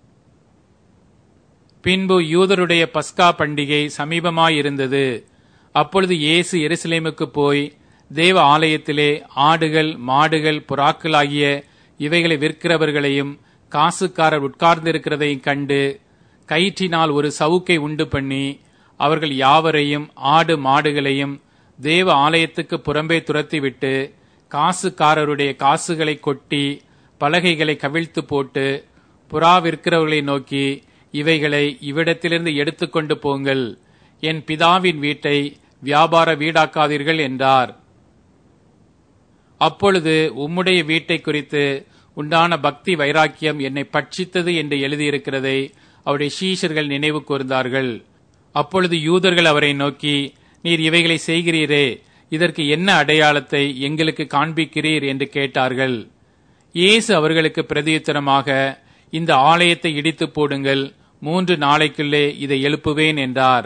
பின்பு யூதருடைய பஸ்கா பண்டிகை சமீபமாயிருந்தது. அப்பொழுது இயேசு எருசலேமுக்கு போய் தேவ ஆலயத்திலே ஆடுகள் மாடுகள் புறாக்கள் ஆகிய இவைகளை விற்கிறவர்களையும் காசுக்காரர் உட்கார்ந்திருக்கிறதையும் கண்டு கயிற்றினால் ஒரு சவுக்கை உண்டு பண்ணி அவர்கள் யாவரையும் ஆடு மாடுகளையும் தேவ ஆலயத்துக்கு புறம்பே துரத்திவிட்டு காசுக்காரருடைய காசுகளை கொட்டி பலகைகளை கவிழ்த்து போட்டு புறா விற்கிறவர்களை நோக்கி, இவைகளை இவ்விடத்திலிருந்து எடுத்துக்கொண்டு போங்கள், என் பிதாவின் வீட்டை வியாபார வீடாக்காதீர்கள் என்றார். அப்பொழுது உம்முடைய வீட்டை குறித்து உண்டான பக்தி வைராக்கியம் என்னை பட்சித்தது என்று எழுதியிருக்கிறதை அவருடைய சீஷர்கள் நினைவு கூர்ந்தார்கள். அப்பொழுது யூதர்கள் அவரை நோக்கி, நீர் இவைகளை செய்கிறீரே, இதற்கு என்ன அடையாளத்தை எங்களுக்கு காண்பிக்கிறீர் என்று கேட்டார்கள். இயேசு அவர்களுக்கு பிரதியுத்தரமாக, இந்த ஆலயத்தை இடித்து போடுங்கள், 3 நாளைக்குள்ளே இதை எழுப்புவேன் என்றார்.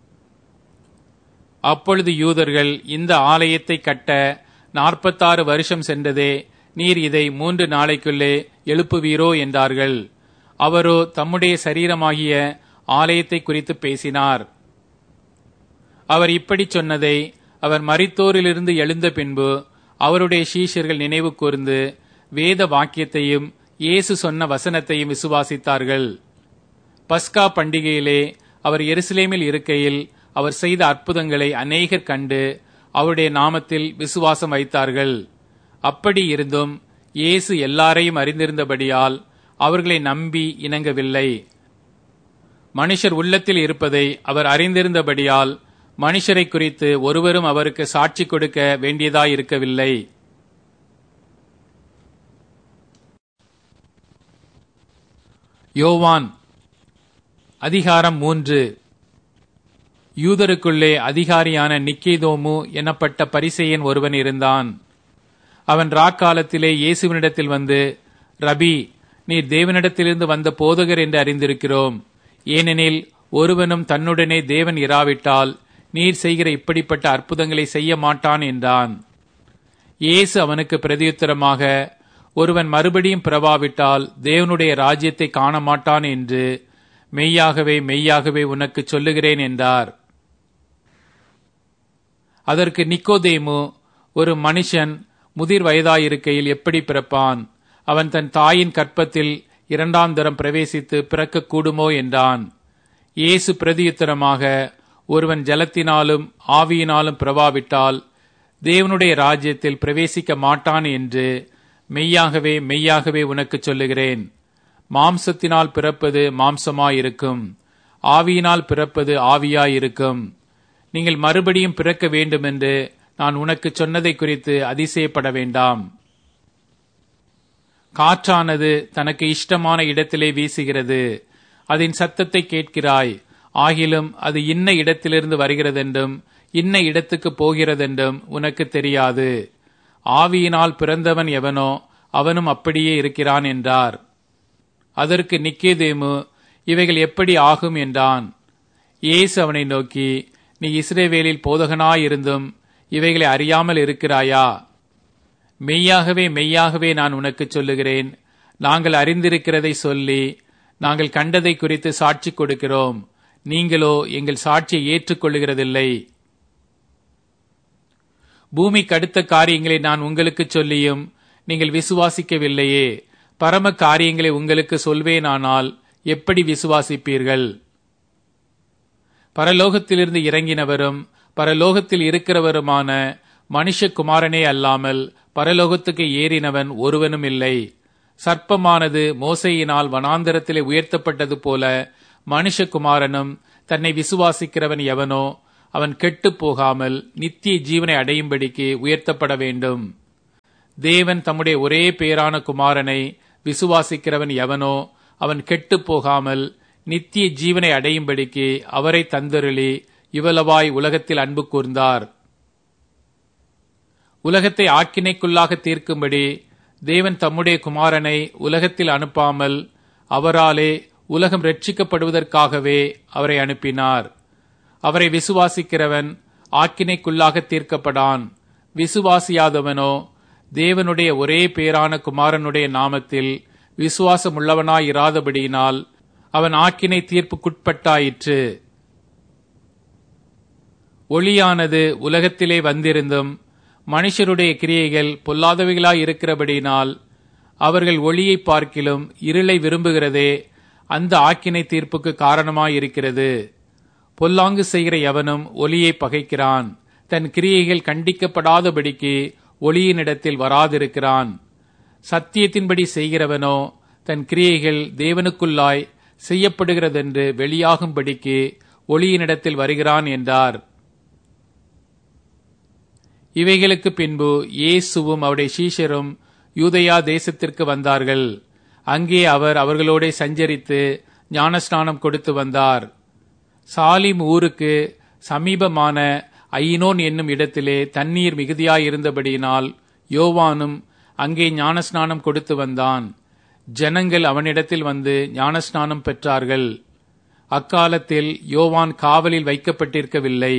அப்பொழுது யூதர்கள், இந்த ஆலயத்தை கட்ட 46 வருஷம் சென்றதே, நீர் இதை 3 நாளைக்குள்ளே எழுப்புவீரோ என்றார்கள். அவரோ தம்முடைய சரீரமாகிய ஆலயத்தை குறித்து பேசினார். அவர் இப்படி சொன்னதை அவர் மரித்தோரிலிருந்து எழுந்த பின்பு அவருடைய சீஷர்கள் நினைவு கூர்ந்து வேத வாக்கியத்தையும் இயேசு சொன்ன வசனத்தையும் விசுவாசித்தார்கள். பஸ்கா பண்டிகையிலே அவர் எருசலேமில் இருக்கையில் அவர் செய்த அற்புதங்களை அநேகர் கண்டு அவருடைய நாமத்தில் விசுவாசம் வைத்தார்கள். அப்படி இருந்தும் இயேசு எல்லாரையும் அறிந்திருந்தபடியால் அவர்களை நம்பி இணங்கவில்லை. மனுஷர் உள்ளத்தில் இருப்பதை அவர் அறிந்திருந்தபடியால் மனுஷரை குறித்து ஒருவரும் அவருக்கு சாட்சி கொடுக்க வேண்டியதாயிருக்கவில்லை. யோவான் அதிகாரம் 3. யூதருக்குள்ளே அதிகாரியான நிக்கேதோமு எனப்பட்ட பரிசேயன் ஒருவன் இருந்தான். அவன் ராக்காலத்திலே இயேசுவினிடத்தில் வந்து, ரபி, நீர் தேவனிடத்திலிருந்து வந்த போதகர் என்று அறிந்திருக்கிறோம். ஏனெனில் ஒருவனும் தன்னுடனே தேவன் இராவிட்டால் நீர் செய்கிற இப்படிப்பட்ட அற்புதங்களை செய்ய மாட்டான் என்றான். இயேசு அவனுக்கு பிரதியுத்தரமாக, ஒருவன் மறுபடியும் பிறவாவிட்டால் தேவனுடைய ராஜ்யத்தை காண மாட்டான் என்று மெய்யாகவே மெய்யாகவே உனக்கு சொல்லுகிறேன் என்றார். அதற்கு நிக்கோதேமு, ஒரு மனுஷன் முதிர் வயதாயிருக்கையில் எப்படி பிறப்பான்? அவன் தன் தாயின் கற்பத்தில் 2ஆம் தரம் பிரவேசித்து பிறக்க கூடுமோ என்றான். இயேசு பிரதியுத்தரமாக, ஒருவன் ஜலத்தினாலும் ஆவியினாலும் பிறவாவிட்டால் தேவனுடைய ராஜ்யத்தில் பிரவேசிக்க மாட்டான் என்று மெய்யாகவே மெய்யாகவே உனக்கு சொல்லுகிறேன். மாம்சத்தினால் பிறப்பது மாம்சமாயிருக்கும், ஆவியினால் பிறப்பது ஆவியாயிருக்கும். நீங்கள் மறுபடியும் பிறக்க வேண்டுமென்று நான் உனக்கு சொன்னதை குறித்து அதிசயப்பட வேண்டாம். காற்றானது தனக்கு இஷ்டமான இடத்திலே வீசுகிறது, அதன் சத்தத்தை கேட்கிறாய், ஆகிலும் அது இன்ன இடத்திலிருந்து வருகிறதென்றும் இன்ன இடத்துக்கு போகிறதென்றும் உனக்கு தெரியாது. ஆவியினால் பிறந்தவன் எவனோ அவனும் அப்படியே இருக்கிறான் என்றார். அதற்கு நிக்கேதேமு, இவைகள் எப்படி ஆகும் என்றான். இயேசு அவனை நோக்கி, நீ இஸ்ரவேலில் போதகனாயிருந்தும் இவைகளை அறியாமல் இருக்கிறாயா? மெய்யாகவே மெய்யாகவே நான் உனக்கு சொல்லுகிறேன், நாங்கள் அறிந்திருக்கிறதை சொல்லி நாங்கள் கண்டதை குறித்து சாட்சி கொடுக்கிறோம், நீங்களோ எங்கள் சாட்சியை ஏற்றுக்கொள்ளுகிறதில்லை. பூமிக்கு அடுத்த காரியங்களை நான் உங்களுக்கு சொல்லியும் நீங்கள் விசுவாசிக்கவில்லையே. பரம காரியங்களை உங்களுக்கு சொல்வேனானால் எப்படி விசுவாசிப்பீர்கள்? பரலோகத்திலிருந்து இறங்கினவரும் பரலோகத்தில் இருக்கிறவருமான மனுஷகுமாரனே அல்லாமல் பரலோகத்துக்கு ஏறினவன் ஒருவனும் இல்லை. சர்ப்பமானது மோசேயினால் வனாந்தரத்திலே உயர்த்தப்பட்டது போல மனுஷகுமாரனும் தன்னை விசுவாசிக்கிறவன் எவனோ அவன் கெட்டுப் போகாமல் நித்திய ஜீவனை அடையும்படிக்கு உயர்த்தப்பட வேண்டும். தேவன் தம்முடைய ஒரே பேரான குமாரனை விசுவாசிக்கிறவன் எவனோ அவன் கெட்டுப் போகாமல் நித்திய ஜீவனை அடையும்படிக்கு அவரை தந்தருளி இவ்வளவாய் உலகத்தில் அன்பு கூர்ந்தார். உலகத்தை ஆக்கினைக்குள்ளாக தீர்க்கும்படி தேவன் தம்முடைய குமாரனை உலகத்தில் அனுப்பாமல் அவராலே உலகம் ரட்சிக்கப்படுவதற்காகவே அவரை அனுப்பினார். அவரை விசுவாசிக்கிறவன் ஆக்கினைக்குள்ளாக தீர்க்கப்படான். விசுவாசியாதவனோ தேவனுடைய ஒரே பேரான குமாரனுடைய நாமத்தில் விசுவாசமுள்ளவனாயிராதபடியினால் அவன் ஆக்கினை தீர்ப்புக்குட்பட்டாயிற்று. ஒளியானது உலகத்திலே வந்திருந்தும் மனுஷருடைய கிரியைகள் பொல்லாதவைகளாயிருக்கிறபடியினால் அவர்கள் ஒளியை பார்க்கிலும் இருளை விரும்புகிறதே அந்த ஆக்கினை தீர்ப்புக்கு காரணமாயிருக்கிறது. பொல்லாங்கு செய்கிற எவனும் ஒளியை பகைக்கிறான், தன் கிரியைகள் கண்டிக்கப்படாதபடிக்கு ஒளியினிடத்தில் வராதிருக்கிறான். சத்தியத்தின்படி செய்கிறவனோ தன் கிரியைகள் தேவனுக்குள்ளாய் செய்யப்படுகிறதென்று வெளியாகும்படிக்கு ஒளியினிடத்தில் வருகிறான் என்றார். இவைகளுக்கு பின்பு இயேசுவும் அவருடைய சீஷரும் யூதேயா தேசத்திற்கு வந்தார்கள். அங்கே அவர் அவர்களோட சஞ்சரித்து ஞானஸ்நானம் கொடுத்து வந்தார். சாலிம் ஊருக்கு சமீபமான ஐனோன் என்னும் இடத்திலே தண்ணீர் மிகுதியாயிருந்தபடியினால் யோவானும் அங்கே ஞானஸ்நானம் கொடுத்து வந்தான். ஜனங்கள் அவனிடத்தில் வந்து ஞானஸ்நானம் பெற்றார்கள். அக்காலத்தில் யோவான் காவலில் வைக்கப்பட்டிருக்கவில்லை.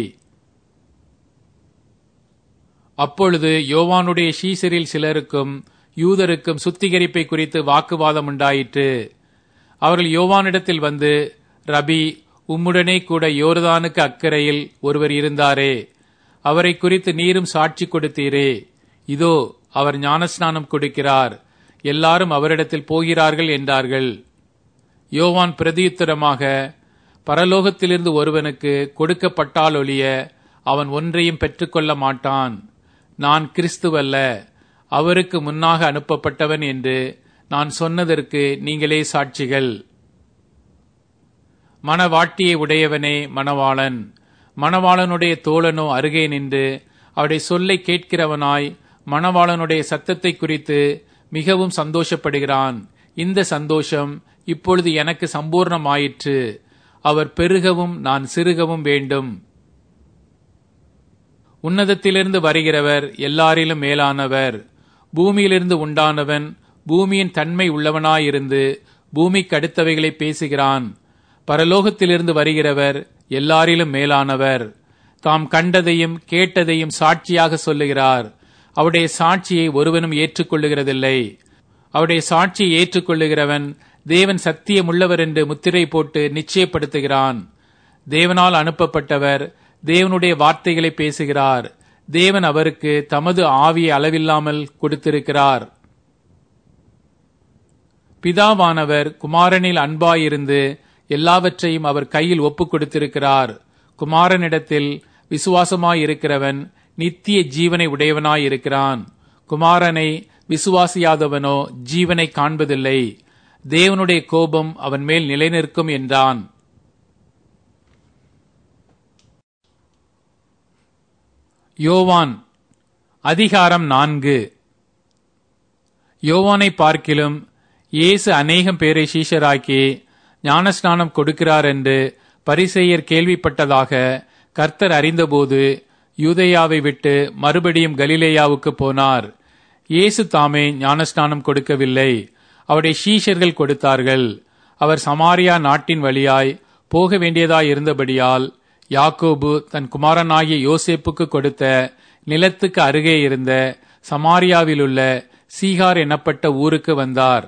அப்பொழுது யோவானுடைய சீசரில் சிலருக்கும் யூதருக்கும் சுத்திகரிப்பை குறித்து வாக்குவாதம் உண்டாயிற்று. அவர்கள் யோவானிடத்தில் வந்து, ரபி, உம்முடனே கூட யோர்தானுக்கு அக்கரையில் ஒருவர் இருந்தாரே, அவரை குறித்து நீரும் சாட்சி கொடுத்தீரே. இதோ அவர் ஞானஸ்நானம் கொடுக்கிறார், எல்லாரும் அவரிடத்தில் போகிறார்கள் என்றார்கள். யோவான் பிரதியுத்தரமாக, பரலோகத்திலிருந்து ஒருவனுக்கு கொடுக்கப்பட்டாலொழிய அவன் ஒன்றையும் பெற்றுக்கொள்ள மாட்டான். நான் கிறிஸ்துவல்ல, அவருக்கு முன்னாக அனுப்பப்பட்டவன் என்று நான் சொன்னதற்கு நீங்களே சாட்சிகள். மணவாட்டியை உடையவனே மணவாளன். மணவாளனுடைய தோழனோ அருகே நின்று அவருடைய சொல்லை கேட்கிறவனாய் மணவாளனுடைய சத்தத்தை குறித்து மிகவும் சந்தோஷப்படுகிறான். இந்த சந்தோஷம் இப்பொழுது எனக்கு சம்பூர்ணமாயிற்று. அவர் பெருகவும் நான் சிறுகவும் வேண்டும். உன்னதத்திலிருந்து வருகிறவர் எல்லாரிலும் மேலானவர். பூமியிலிருந்து உண்டானவன் பூமியின் தன்மை உள்ளவனாயிருந்து பூமிக்கு அடுத்தவைகளை பேசுகிறான். பரலோகத்திலிருந்து வருகிறவர் எல்லாரிலும் மேலானவர். தாம் கண்டதையும் கேட்டதையும் சாட்சியாக சொல்லுகிறார். அவருடைய சாட்சியை ஒருவனும் ஏற்றுக்கொள்ளுகிறதில்லை. அவருடைய சாட்சியை ஏற்றுக்கொள்ளுகிறவன் தேவன் சத்தியமுள்ளவர் என்று முத்திரை போட்டு நிச்சயப்படுத்துகிறான். தேவனால் அனுப்பப்பட்டவர் தேவனுடைய வார்த்தைகளை பேசுகிறார். தேவன் அவருக்கு தமது ஆவியை அளவில்லாமல் கொடுத்திருக்கிறார். பிதாவானவர் குமாரனில் அன்பாயிருந்து எல்லாவற்றையும் அவர் கையில் ஒப்புக் கொடுத்திருக்கிறார். குமாரனிடத்தில் விசுவாசமாயிருக்கிறவன் நித்திய ஜீவனை உடையவனாயிருக்கிறான். குமாரனை விசுவாசியாதவனோ ஜீவனை காண்பதில்லை. தேவனுடைய கோபம் அவன் மேல் நிலைநிற்கும் என்றான். யோவான் அதிகாரம் 4. யோவானை பார்க்கிலும் இயேசு அநேகம் பேரை சீஷராக்கி ஞானஸ்நானம் கொடுக்கிறார் என்று பரிசேயர் கேள்விப்பட்டதாக கர்த்தர் அறிந்தபோது யூதேயாவை விட்டு மறுபடியும் கலிலேயாவுக்கு போனார். இயேசு தாமே ஞானஸ்நானம் கொடுக்கவில்லை, அவருடைய சீஷர்கள் கொடுத்தார்கள். அவர் சமாரியா நாட்டின் வழியாய் போக வேண்டியதாய் இருந்தபடியால் யாக்கோபு தன் குமாரனாகிய யோசேப்புக்கு கொடுத்த நிலத்துக்கு அருகே இருந்த சமாரியாவிலுள்ள சீகார் எனப்பட்ட ஊருக்கு வந்தார்.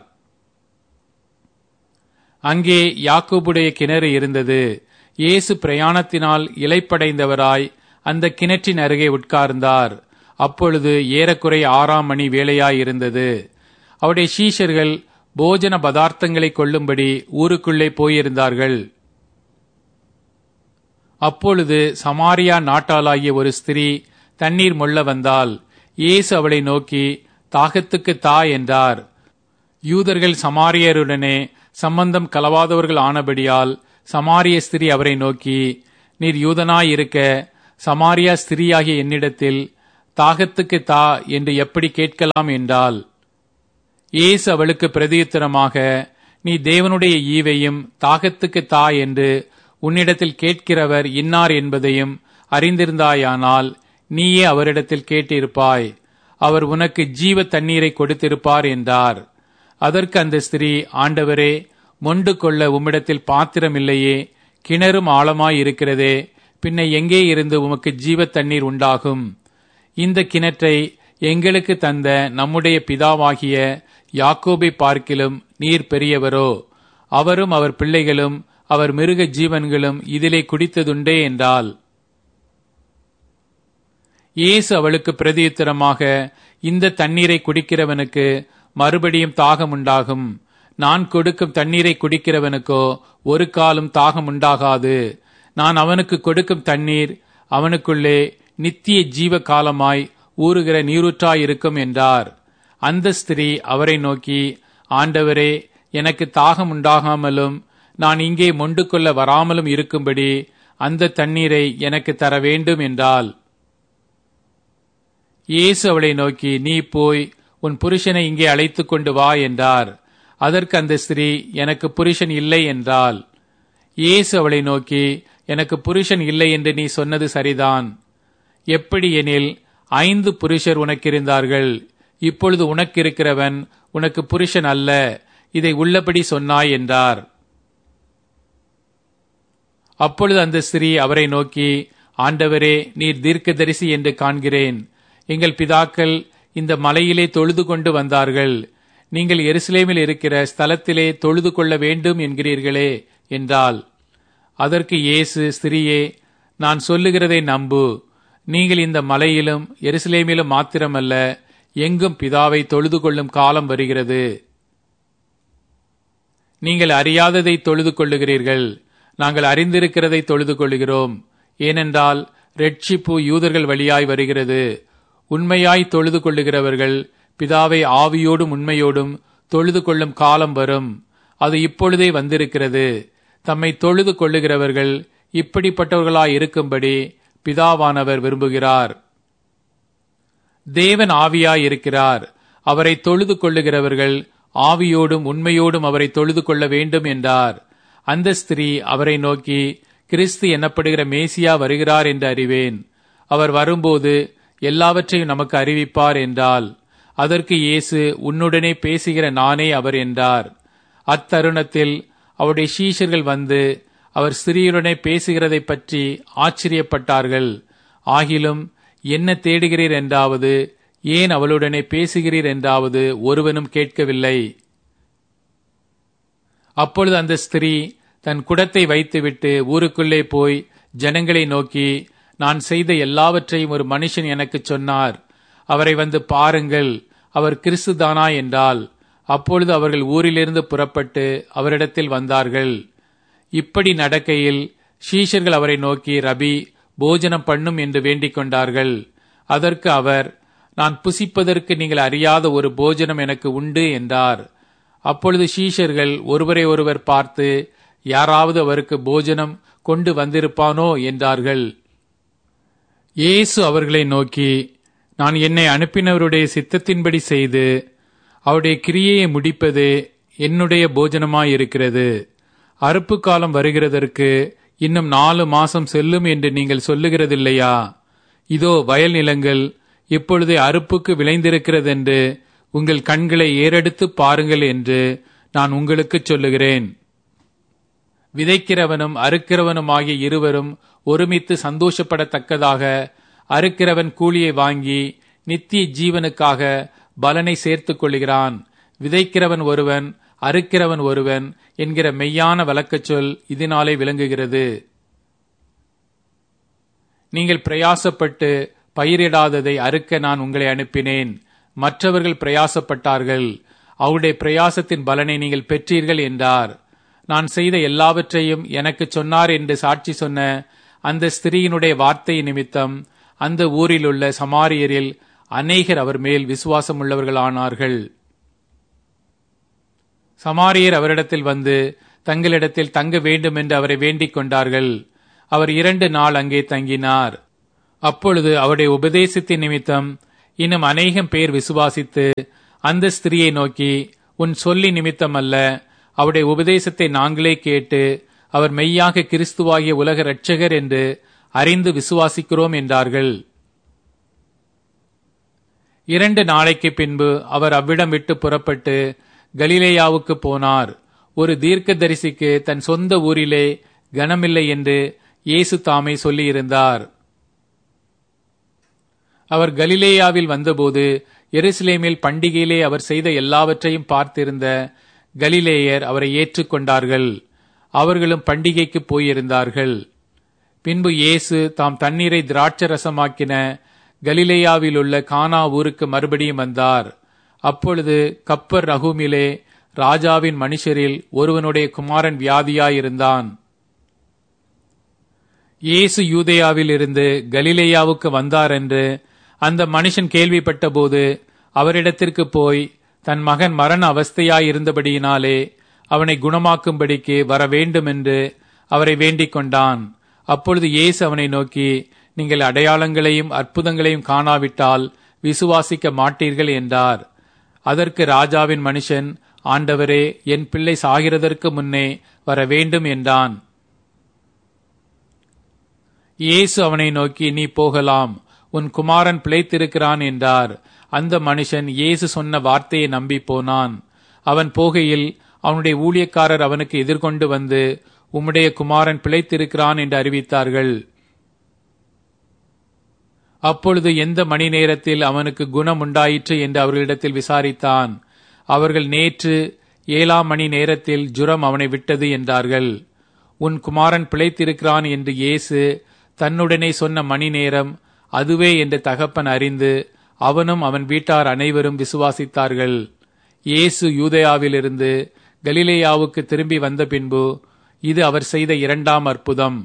அங்கே யாக்கோபுடைய கிணறு இருந்தது. இயேசு பிரயாணத்தினால் இளைப்படைந்தவராய் அந்த கிணற்றின் அருகே உட்கார்ந்தார். அப்பொழுது ஏறக்குறைய 6ஆம் மணி வேளையாயிருந்தது. அவருடைய சீஷர்கள் போஜன பதார்த்தங்களை கொள்ளும்படி ஊருக்குள்ளே போயிருந்தார்கள். அப்பொழுது சமாரியா நாட்டாளாகிய ஒரு ஸ்திரீ தண்ணீர் மொள்ள வந்தாள். இயேசு அவளை நோக்கி, தாகத்துக்கு தா என்றார். யூதர்கள் சமாரியருடனே சம்பந்தம் கலவாதவர்கள் ஆனபடியால் சமாரிய ஸ்திரீ அவரை நோக்கி, நீர் யூதனாயிருக்க சமாரியா ஸ்திரீயாகிய என்னிடத்தில் தாகத்துக்கு தா என்று எப்படி கேட்கலாம் என்றாள். இயேசு அவளுக்கு பிரதியுத்தரமாக, நீ தேவனுடைய ஈவையும் தாகத்துக்கு தா என்று உன்னிடத்தில் கேட்கிறவர் இன்னார் என்பதையும் அறிந்திருந்தாயானால் நீயே அவரிடத்தில் கேட்டிருப்பாய், அவர் உனக்கு ஜீவ தண்ணீரை கொடுத்திருப்பார் என்றார். அதற்கு அந்த ஸ்திரீ, ஆண்டவரே, மொண்டு கொள்ள உம்மிடத்தில் பாத்திரம் இல்லையே, கிணறும் ஆழமாயிருக்கிறதே, பின்ன எங்கே இருந்து உமக்கு ஜீவ தண்ணீர் உண்டாகும்? இந்த கிணற்றை எங்களுக்கு தந்த நம்முடைய பிதாவாகிய யாக்கோபை பார்க்கிலும் நீர் பெரியவரோ? அவரும் அவர் பிள்ளைகளும் அவர் மிருக ஜீவன்களும் இதிலே குடித்ததுண்டே என்றால். இயேசு அவளுக்கு பிரதியுத்தரமாக, இந்த தண்ணீரை குடிக்கிறவனுக்கு மறுபடியும் தாகம் உண்டாகும். நான் கொடுக்கும் தண்ணீரை குடிக்கிறவனுக்கோ ஒரு காலும் தாகம் உண்டாகாது. நான் அவனுக்கு கொடுக்கும் தண்ணீர் அவனுக்குள்ளே நித்திய ஜீவ காலமாய் ஊறுகிற நீரூற்றாயிருக்கும் என்றார். அந்த ஸ்திரீ அவரை நோக்கி, ஆண்டவரே, எனக்கு தாகம் உண்டாகாமலும் நான் இங்கே மொண்டு கொள்ள வராமலும் இருக்கும்படி அந்த தண்ணீரை எனக்கு தர வேண்டும் என்றாள். இயேசு அவளை நோக்கி, நீ போய் உன் புருஷனை இங்கே அழைத்துக் கொண்டு வா என்றார். அதற்கு அந்த ஸ்திரீ, எனக்கு புருஷன் இல்லை என்றாள். இயேசு அவளை நோக்கி, எனக்கு புருஷன் இல்லை என்று நீ சொன்னது சரிதான். எப்படி எனில் 5 புருஷர் உனக்கிருந்தார்கள், இப்பொழுது உனக்கிருக்கிறவன் உனக்கு புருஷன் அல்ல, இதை உள்ளபடி சொன்னாய் என்றார். அப்பொழுது அந்த ஸ்திரீ அவரை நோக்கி, ஆண்டவரே, நீர் தீர்க்கதரிசி என்று காண்கிறேன். எங்கள் பிதாக்கள் இந்த மலையிலே தொழுது கொண்டு வந்தார்கள், நீங்கள் எருசலேமில் இருக்கிற ஸ்தலத்திலே தொழுது கொள்ள வேண்டும் என்கிறீர்களே என்றாள். அதற்கு இயேசு, ஸ்திரீயே, நான் சொல்லுகிறதை நம்பு. நீங்கள் இந்த மலையிலும் எருசலேமிலும் மாத்திரமல்ல, எங்கும் பிதாவை தொழுது கொள்ளும் காலம் வருகிறது. நீங்கள் அறியாததை தொழுது கொள்ளுகிறீர்கள், நாங்கள் அறிந்திருக்கிறதை தொழுது கொள்ளுகிறோம். ஏனென்றால் இரட்சிப்பு யூதர்கள் வழியாய் வருகிறது. உண்மையாய் தொழுது கொள்ளுகிறவர்கள் பிதாவை ஆவியோடும் உண்மையோடும் தொழுது கொள்ளும் காலம் வரும், அது இப்பொழுதே வந்திருக்கிறது. தம்மை தொழுது கொள்ளுகிறவர்கள் இப்படிப்பட்டவர்களாய் இருக்கும்படி பிதாவானவர் விரும்புகிறார். தேவன் ஆவியாய் இருக்கிறார். அவரை தொழுது கொள்ளுகிறவர்கள் ஆவியோடும் உண்மையோடும் அவரை தொழுது கொள்ள வேண்டும் என்றார். அந்த ஸ்திரீ அவரை நோக்கி, கிறிஸ்து எனப்படுகிற மேசியா வருகிறார் என்று அறிவேன். அவர் வரும்போது எல்லாவற்றையும் நமக்கு அறிவிப்பார் என்றால். அதற்கு இயேசு, உன்னுடனே பேசுகிற நானே அவர் என்றார். அத்தருணத்தில் அவருடைய சீஷர்கள் வந்து அவர் ஸ்திரீயுடனே பேசுகிறதை பற்றி ஆச்சரியப்பட்டார்கள். ஆகிலும் என்ன தேடுகிறீர் என்றாவது, ஏன் அவளுடனே பேசுகிறீர் என்றாவது ஒருவனும் கேட்கவில்லை. அப்பொழுது அந்த ஸ்திரீ தன் குடத்தை வைத்துவிட்டு ஊருக்குள்ளே போய் ஜனங்களை நோக்கி, நான் செய்த எல்லாவற்றையும் ஒரு மனுஷன் எனக்கு சொன்னார், அவரை வந்து பாருங்கள், அவர் கிறிஸ்துதானா என்றால். அப்பொழுது அவர்கள் ஊரிலிருந்து புறப்பட்டு அவரிடத்தில் வந்தார்கள். இப்படி நடக்கையில் சீஷர்கள் அவரை நோக்கி, ரபி, போஜனம் பண்ணும் என்று வேண்டிக் கொண்டார்கள். அதற்கு அவர், நான் புசிப்பதற்கு நீங்கள் அறியாத ஒரு போஜனம் எனக்கு உண்டு என்றார். அப்பொழுது சீஷர்கள் ஒருவரை ஒருவர் பார்த்து, யாராவது அவருக்கு போஜனம் கொண்டு வந்திருப்பானோ என்றார்கள். இயேசு அவர்களை நோக்கி, நான் என்னை அனுப்பினவருடைய சித்தத்தின்படி செய்து அவருடைய கிரியையை முடிப்பதே என்னுடைய போஜனமாயிருக்கிறது. அறுப்பு காலம் வருகிறதற்கு இன்னும் 4 மாசம் செல்லும் என்று நீங்கள் சொல்லுகிறதில்லையா? இதோ வயல் நிலங்கள் இப்பொழுதே அறுப்புக்கு விளைந்திருக்கிறதென்று உங்கள் கண்களை ஏறெடுத்து பாருங்கள் என்று நான் உங்களுக்கு சொல்லுகிறேன். விதைக்கிறவனும் அறுக்கிறவனுமாகிய இருவரும் ஒருமித்து சந்தோஷப்படத்தக்கதாக அறுக்கிறவன் கூலியை வாங்கி நித்திய ஜீவனுக்காக பலனை சேர்த்துக் கொள்கிறான். விதைக்கிறவன் ஒருவன், அறுக்கிறவன் ஒருவன் என்கிற மெய்யான வழக்கச் சொல் இதனாலே விளங்குகிறது. நீங்கள் பிரயாசப்பட்டு பயிரிடாததை அறுக்க நான் உங்களை அனுப்பினேன். மற்றவர்கள் பிரயாசப்பட்டார்கள், அவருடைய பிரயாசத்தின் பலனை நீங்கள் பெற்றீர்கள் என்றார். நான் செய்த எல்லாவற்றையும் எனக்கு சொன்னார் என்று சாட்சி சொன்ன அந்த ஸ்திரீயினுடைய வார்த்தை நிமித்தம் அந்த ஊரில் உள்ள சமாரியரில் அநேகர் அவர் மேல் விசுவாசம் உள்ளவர்களானார்கள். சமாரியர் அவரிடத்தில் வந்து தங்களிடத்தில் தங்க வேண்டும் என்று அவரை வேண்டிக் கொண்டார்கள். அவர் 2 நாள் அங்கே தங்கினார். அப்பொழுது அவருடைய உபதேசத்தின் நிமித்தம் இன்னும் அநேகம் பேர் விசுவாசித்து அந்த ஸ்திரியை நோக்கி, உன் சொல்லி நிமித்தம் அல்ல, அவருடைய உபதேசத்தை நாங்களே கேட்டு அவர் மெய்யாக கிறிஸ்துவாகிய உலக இரட்சகர் என்று அறிந்து விசுவாசிக்கிறோம் என்றார்கள். 2 நாளைக்கு பின்பு அவர் அவ்விடம் விட்டு புறப்பட்டு கலிலேயாவுக்கு போனார். ஒரு தீர்க்கதரிசிக்கு தன் சொந்த ஊரிலே கனமில்லை என்று இயேசு தாமே சொல்லியிருந்தார். அவர் கலிலேயாவில் வந்தபோது எருசலேமில் பண்டிகையிலே அவர் செய்த எல்லாவற்றையும் பார்த்திருந்த கலிலேயர் அவரை ஏற்றுக்கொண்டார்கள். அவர்களும் பண்டிகைக்கு போயிருந்தார்கள். பின்பு இயேசு தாம் தண்ணீரை திராட்சரசமாக்கின கலிலேயாவில் உள்ள கானா ஊருக்கு மறுபடியும் வந்தார். அப்பொழுது கப்பர் ரகூமிலே ராஜாவின் மனுஷரில் ஒருவனுடைய குமாரன் வியாதியாயிருந்தான். இயேசு யூதேயாவில் இருந்து கலிலேயாவுக்கு வந்தார் என்று அந்த மனுஷன் கேள்விப்பட்ட போது அவரிடத்திற்கு போய் தன் மகன் மரண அவஸ்தையாயிருந்தபடியினாலே அவனை குணமாக்கும்படிக்கு வர வேண்டும் என்று அவரை வேண்டிக் கொண்டான். அப்பொழுது இயேசு அவனை நோக்கி, நீங்கள் அடையாளங்களையும் அற்புதங்களையும் காணாவிட்டால் விசுவாசிக்க மாட்டீர்கள் என்றார். அதற்கு ராஜாவின் மனுஷன், ஆண்டவரே, என் பிள்ளை சாகிறதற்கு முன்னே வர வேண்டும் என்றான். இயேசு அவனை நோக்கி, நீ போகலாம், உன் குமாரன் பிழைத்திருக்கிறான் என்றார். அந்த மனுஷன் இயேசு சொன்ன வார்த்தையை நம்பி போனான். அவன் போகையில் அவனுடைய ஊழியக்காரர் அவனுக்கு எதிர்கொண்டு வந்து, உம்முடைய குமாரன் பிழைத்திருக்கிறான் என்று அறிவித்தார்கள். அப்பொழுது எந்த மணி நேரத்தில் அவனுக்கு குணம் உண்டாயிற்று என்று அவர்களிடத்தில் விசாரித்தான். அவர்கள், நேற்று 7ஆம் மணி நேரத்தில் ஜுரம் அவனை விட்டது என்றார்கள். உன் குமாரன் பிழைத்திருக்கிறான் என்று இயேசு தன்னுடனே சொன்ன மணி நேரம் அதுவே என்று தகப்பன் அறிந்து அவனும் அவன் வீட்டார் அனைவரும் விசுவாசித்தார்கள். இயேசு யூதேயாவிலிருந்து கலிலேயாவுக்கு திரும்பி வந்த பின்பு இது அவர் செய்த 2ஆம் அற்புதம்.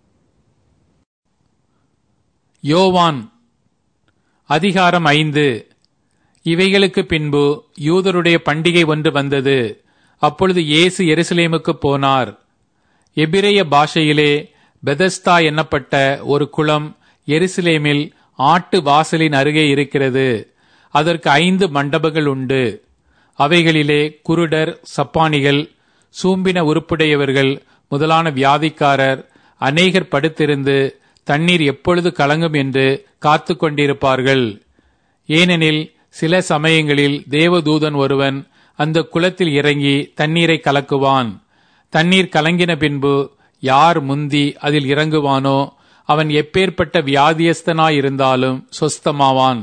யோவான் அதிகாரம் 5. இவைகளுக்கு பின்பு யூதருடைய பண்டிகை ஒன்று வந்தது. அப்பொழுது இயேசு எருசலேமுக்கு போனார். எபிரேய பாஷையிலே பெதஸ்தா என்னப்பட்ட ஒரு குளம் எருசலேமில் ஆட்டு வாசலின் அருகே இருக்கிறது. அதற்கு 5 மண்டபங்கள் உண்டு. அவைகளிலே குருடர், சப்பானிகள், சூம்பின உருப்புடையவர்கள் முதலான வியாதிக்காரர் அநேகர் படுத்திருந்து தண்ணீர் எப்பொழுது கலங்கும் என்று காத்து கொண்டிருப்பார்கள். ஏனெனில் சில சமயங்களில் தேவதூதன் ஒருவன் அந்த குளத்தில் இறங்கி தண்ணீரை கலக்குவான். தண்ணீர் கலங்கின பின்பு யார் முந்தி அதில் இறங்குவானோ அவன் எப்பேற்பட்ட வியாதியஸ்தனாயிருந்தாலும் சொஸ்தமாவான்.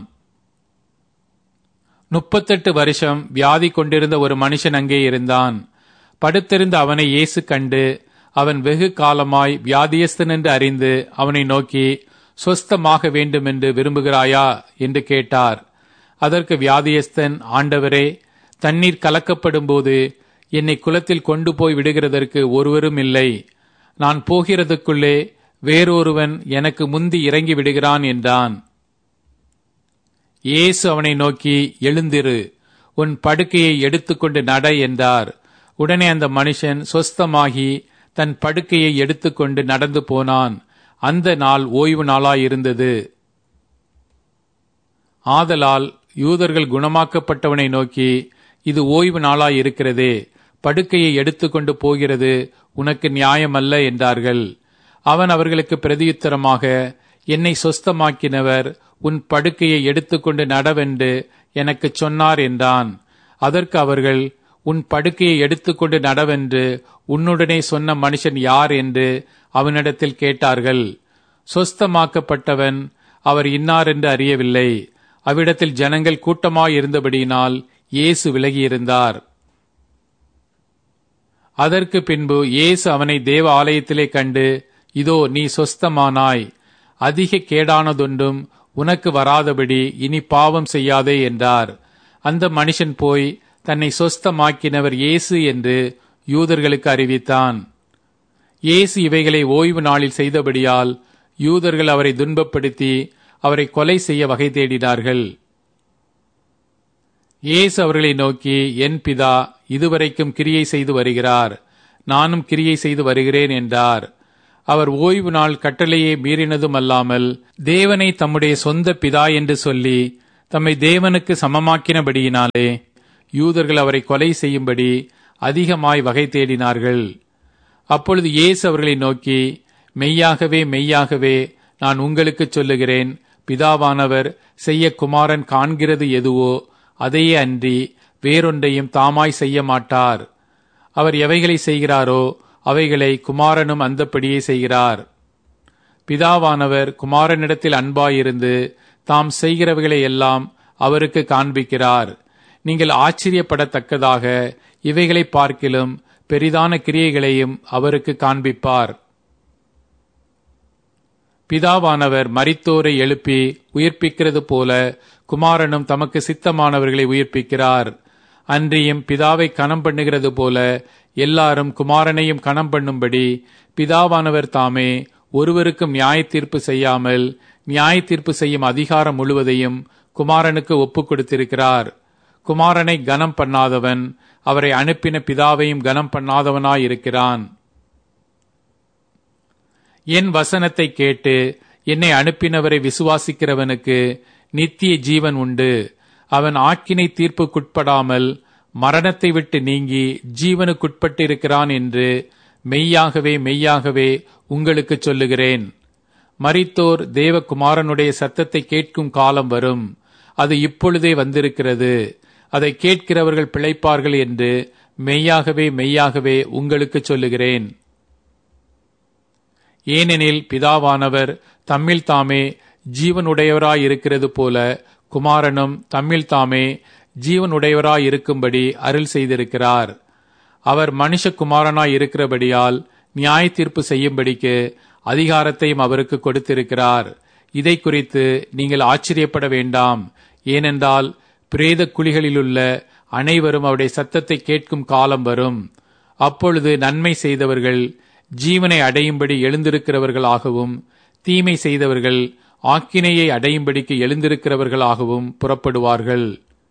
38 வருஷம் வியாதி கொண்டிருந்த ஒரு மனுஷன் அங்கே இருந்தான். படுத்திருந்த அவனை இயேசு கண்டு, அவன் வெகு காலமாய் வியாதியஸ்தன் என்று அறிந்து அவனை நோக்கி, சொஸ்தமாக வேண்டுமென்று விரும்புகிறாயா என்று கேட்டார். அதற்கு வியாதியஸ்தன், ஆண்டவரே, தண்ணீர் கலக்கப்படும் போது என்னை குளத்தில் கொண்டு போய் விடுகிறதற்கு ஒருவரும் இல்லை. நான் போகிறதுக்குள்ளே வேறொருவன் எனக்கு முந்தி இறங்கி விடுகிறான் என்றான். இயேசு அவனை நோக்கி, எழுந்திரு, உன் படுக்கையை எடுத்துக்கொண்டு நட என்றார். உடனே அந்த மனுஷன் சொஸ்தமாகி தன் படுக்கையை எடுத்துக்கொண்டு நடந்து போனான். அந்த நாள் ஓய்வு நாளாயிருந்தது. ஆதலால் யூதர்கள் குணமாக்கப்பட்டவனை நோக்கி, இது ஓய்வு நாளாயிருக்கிறதே, படுக்கையை எடுத்துக்கொண்டு போகிறது உனக்கு நியாயமல்ல என்றார்கள். அவன் அவர்களுக்கு பிரதியுத்தரமாக, என்னை சொஸ்தமாக்கினவர் உன் படுக்கையை எடுத்துக்கொண்டு நடவென்று எனக்கு சொன்னார் என்றான். அதற்கு அவர்கள், உன் படுக்கையை எடுத்துக்கொண்டு நடவென்று உன்னுடனே சொன்ன மனுஷன் யார் என்று அவனிடத்தில் கேட்டார்கள். சொஸ்தமாக்கப்பட்டவன் அவர் இன்னார் என்று அறியவில்லை. அவ்விடத்தில் ஜனங்கள் கூட்டமாயிருந்தபடியினால் இயேசு விலகியிருந்தார். அதற்கு பின்பு இயேசு அவனை தேவ ஆலயத்திலே கண்டு, இதோ நீ சொஸ்தமானாய், அதிக கேடானதொன்றும் உனக்கு வராதபடி இனி பாவம் செய்யாதே என்றார். அந்த மனுஷன் போய் தன்னை சொஸ்தமாக்கினவர் இயேசு என்று யூதர்களுக்கு அறிவித்தான். இயேசு இவைகளை ஓய்வு நாளில் செய்தபடியால் யூதர்கள் அவரை துன்பப்படுத்தி அவரை கொலை செய்ய வகை தேடினார்கள். இயேசு அவர்களை நோக்கி, என் பிதா இதுவரைக்கும் கிரியை செய்து வருகிறார், நானும் கிரியை செய்து வருகிறேன் என்றார். அவர் ஓய்வு நாள் கட்டளையை மீறினதும் அல்லாமல் தேவனை தம்முடைய சொந்த பிதா என்று சொல்லி தம்மை தேவனுக்கு சமமாக்கினபடியினாலே யூதர்கள் அவரை கொலை செய்யும்படி அதிகமாய் வகை தேடினார்கள். அப்பொழுது இயேசு அவர்களை நோக்கி, மெய்யாகவே மெய்யாகவே நான் உங்களுக்கு சொல்லுகிறேன், பிதாவானவர் செய்ய குமாரன் காண்கிறது எதுவோ அதையே அன்றி வேறொன்றையும் தாமாய் செய்ய மாட்டார். அவர் எவைகளை செய்கிறாரோ அவைகளை குமாரனும் அந்தப்படியே செய்கிறார். பிதாவானவர் குமாரனிடத்தில் அன்பாயிருந்து தாம் செய்கிறவைகளை எல்லாம் அவருக்கு காண்பிக்கிறார். நீங்கள் ஆச்சரியப்படத்தக்கதாக இவைகளை பார்க்கிலும் பெரிதான கிரியைகளையும் அவருக்கு காண்பிப்பார். பிதாவானவர் மரித்தோரை எழுப்பி உயிர்ப்பிக்கிறது போல குமாரனும் தமக்கு சித்தமானவர்களை உயிர்ப்பிக்கிறார். அன்றியும் பிதாவை கனம் பண்ணுகிறது போல எல்லாரும் குமாரனையும் கனம் பண்ணும்படி பிதாவானவர் தாமே ஒருவருக்கும் நியாய தீர்ப்பு செய்யாமல் நியாய தீர்ப்பு செய்யும் அதிகாரம் முழுவதையும் குமாரனுக்கு ஒப்புக் கொடுத்திருக்கிறார். குமாரனை கனம் பண்ணாதவன் அவரை அனுப்பின பிதாவையும் கனம் பண்ணாதவனாயிருக்கிறான். என் வசனத்தை கேட்டு என்னை அனுப்பினவரை விசுவாசிக்கிறவனுக்கு நித்திய ஜீவன் உண்டு. அவன் ஆக்கினை தீர்ப்புக்குட்படாமல் மரணத்தை விட்டு நீங்கி ஜீவனுக்குட்பட்டிருக்கிறான் என்று மெய்யாகவே மெய்யாகவே உங்களுக்கு சொல்லுகிறேன். மரித்தோர் தேவகுமாரனுடைய சத்தத்தை கேட்கும் காலம் வரும், அது இப்பொழுதே வந்திருக்கிறது. அதை கேட்கிறவர்கள் பிழைப்பார்கள் என்று மெய்யாகவே மெய்யாகவே உங்களுக்கு சொல்லுகிறேன். ஏனெனில் பிதாவானவர் தம்மில் தாமே ஜீவனுடையவராயிருக்கிறது போல குமாரனும் தம்மில் தாமே ஜீவனுடையவராயிருக்கும்படி அருள் செய்திருக்கிறார். அவர் மனுஷகுமாரனாய் இருக்கிறபடியால் நியாய தீர்ப்பு செய்யும்படிக்கு அதிகாரத்தையும் அவருக்கு கொடுத்திருக்கிறார். இதை குறித்து நீங்கள் ஆச்சரியப்பட வேண்டாம். ஏனென்றால் பிரேத குழிகளிலுள்ள அனைவரும் அவருடைய சத்தத்தை கேட்கும் காலம் வரும். அப்பொழுது நன்மை செய்தவர்கள் ஜீவனை அடையும்படி எழுந்திருக்கிறவர்களாகவும் தீமை செய்தவர்கள் ஆக்கினையை அடையும்படிக்கு எழுந்திருக்கிறவர்களாகவும் புறப்படுவார்கள்.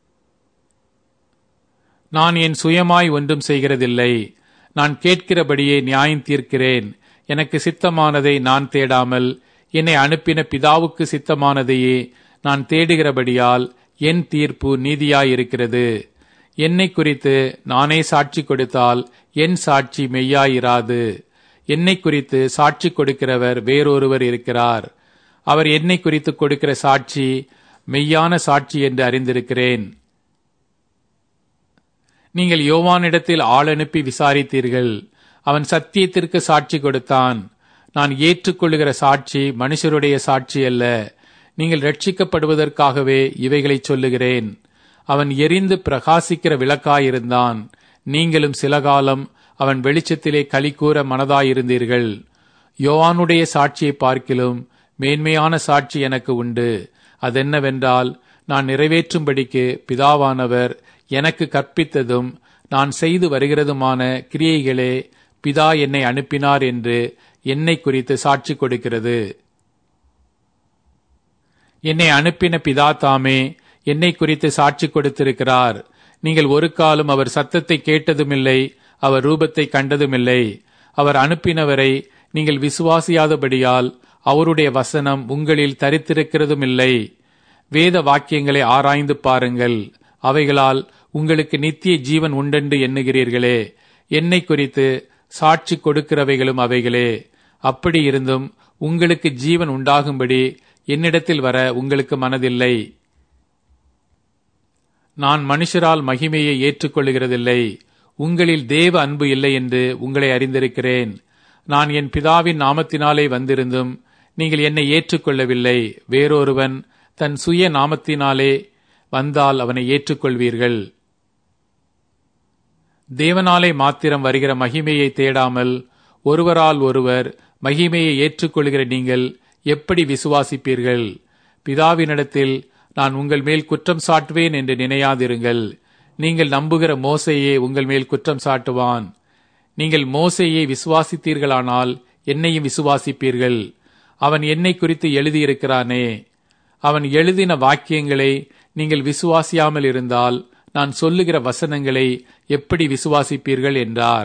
நான் என் சுயமாய் ஒன்றும் செய்கிறதில்லை. நான் கேட்கிறபடியே நியாயம் தீர்க்கிறேன். எனக்கு சித்தமானதை நான் தேடாமல் என்னை அனுப்பின பிதாவுக்கு சித்தமானதையே நான் தேடுகிறபடியால் என் தீர்ப்பு நீதியாயிருக்கிறது. என்னை குறித்து நானே சாட்சி கொடுத்தால் என் சாட்சி மெய்யாயிராது. என்னை குறித்து சாட்சி கொடுக்கிறவர் வேறொருவர் இருக்கிறார். அவர் என்னை குறித்து கொடுக்கிற சாட்சி மெய்யான சாட்சி என்று அறிந்திருக்கிறேன். நீங்கள் யோவானிடத்தில் ஆள் அனுப்பி விசாரித்தீர்கள். அவன் சத்தியத்திற்கு சாட்சி கொடுத்தான். நான் ஏற்றுக்கொள்ளுகிற சாட்சி மனுஷருடைய சாட்சி அல்ல. நீங்கள் ரட்சிக்கப்படுவதற்காகவே இவைகளை சொல்லுகிறேன். அவன் எரிந்து பிரகாசிக்கிற விளக்காயிருந்தான். நீங்களும் சில காலம் அவன் வெளிச்சத்திலே களிகூர மனதாயிருந்தீர்கள். யோவானுடைய சாட்சியை பார்க்கிலும் மேன்மையான சாட்சி எனக்கு உண்டு. அதென்னவென்றால், நான் நிறைவேற்றும்படிக்கு பிதாவானவர் எனக்கு கற்பித்ததும் நான் செய்து வருகிறதுமான கிரியைகளே பிதா என்னை அனுப்பினார் என்று என்னை குறித்து சாட்சி கொடுக்கிறது. என்னை அனுப்பின பிதா தாமே என்னை குறித்து சாட்சி கொடுத்திருக்கிறார். நீங்கள் ஒரு காலம் அவர் சத்தத்தை கேட்டதுமில்லை, அவர் ரூபத்தை கண்டதுமில்லை. அவர் அனுப்பினவரை நீங்கள் விசுவாசியாதபடியால் அவருடைய வசனம் உங்களில் தரித்திருக்கிறதுமில்லை. வேத வாக்கியங்களை ஆராய்ந்து பாருங்கள், அவைகளால் உங்களுக்கு நித்திய ஜீவன் உண்டென்று எண்ணுகிறீர்களே. என்னை குறித்து சாட்சி கொடுக்கிறவைகளும் அவைகளே. அப்படி இருந்தும் உங்களுக்கு ஜீவன் உண்டாகும்படி என்னிடத்தில் வர உங்களுக்கு மனதில்லை. நான் மனுஷரால் மகிமையை ஏற்றுக்கொள்கிறதில்லை. உங்களில் தேவ அன்பு இல்லை என்று உங்களை அறிந்திருக்கிறேன். நான் என் பிதாவின் நாமத்தினாலே வந்திருந்தும் நீங்கள் என்னை ஏற்றுக்கொள்ளவில்லை. வேறொருவன் தன் சுய நாமத்தினாலே வந்தால் அவனை ஏற்றுக்கொள்வீர்கள். தேவனாலே மாத்திரம் வருகிற மகிமையை தேடாமல் ஒருவரால் ஒருவர் மகிமையை ஏற்றுக்கொள்கிற நீங்கள் எப்படி விசுவாசிப்பீர்கள்? பிதாவினிடத்தில் நான் உங்கள் மேல் குற்றம் சாட்டுவேன் என்று நினையாதிருங்கள். நீங்கள் நம்புகிற மோசேயே உங்கள் மேல் குற்றம் சாட்டுவான். நீங்கள் மோசேயை விசுவாசித்தீர்களானால் என்னையும் விசுவாசிப்பீர்கள். அவன் என்னை குறித்து எழுதியிருக்கிறானே. அவன் எழுதின வாக்கியங்களை நீங்கள் விசுவாசியாமல் இருந்தால் நான் சொல்லுகிற வசனங்களை எப்படி விசுவாசிப்பீர்கள் என்றார்.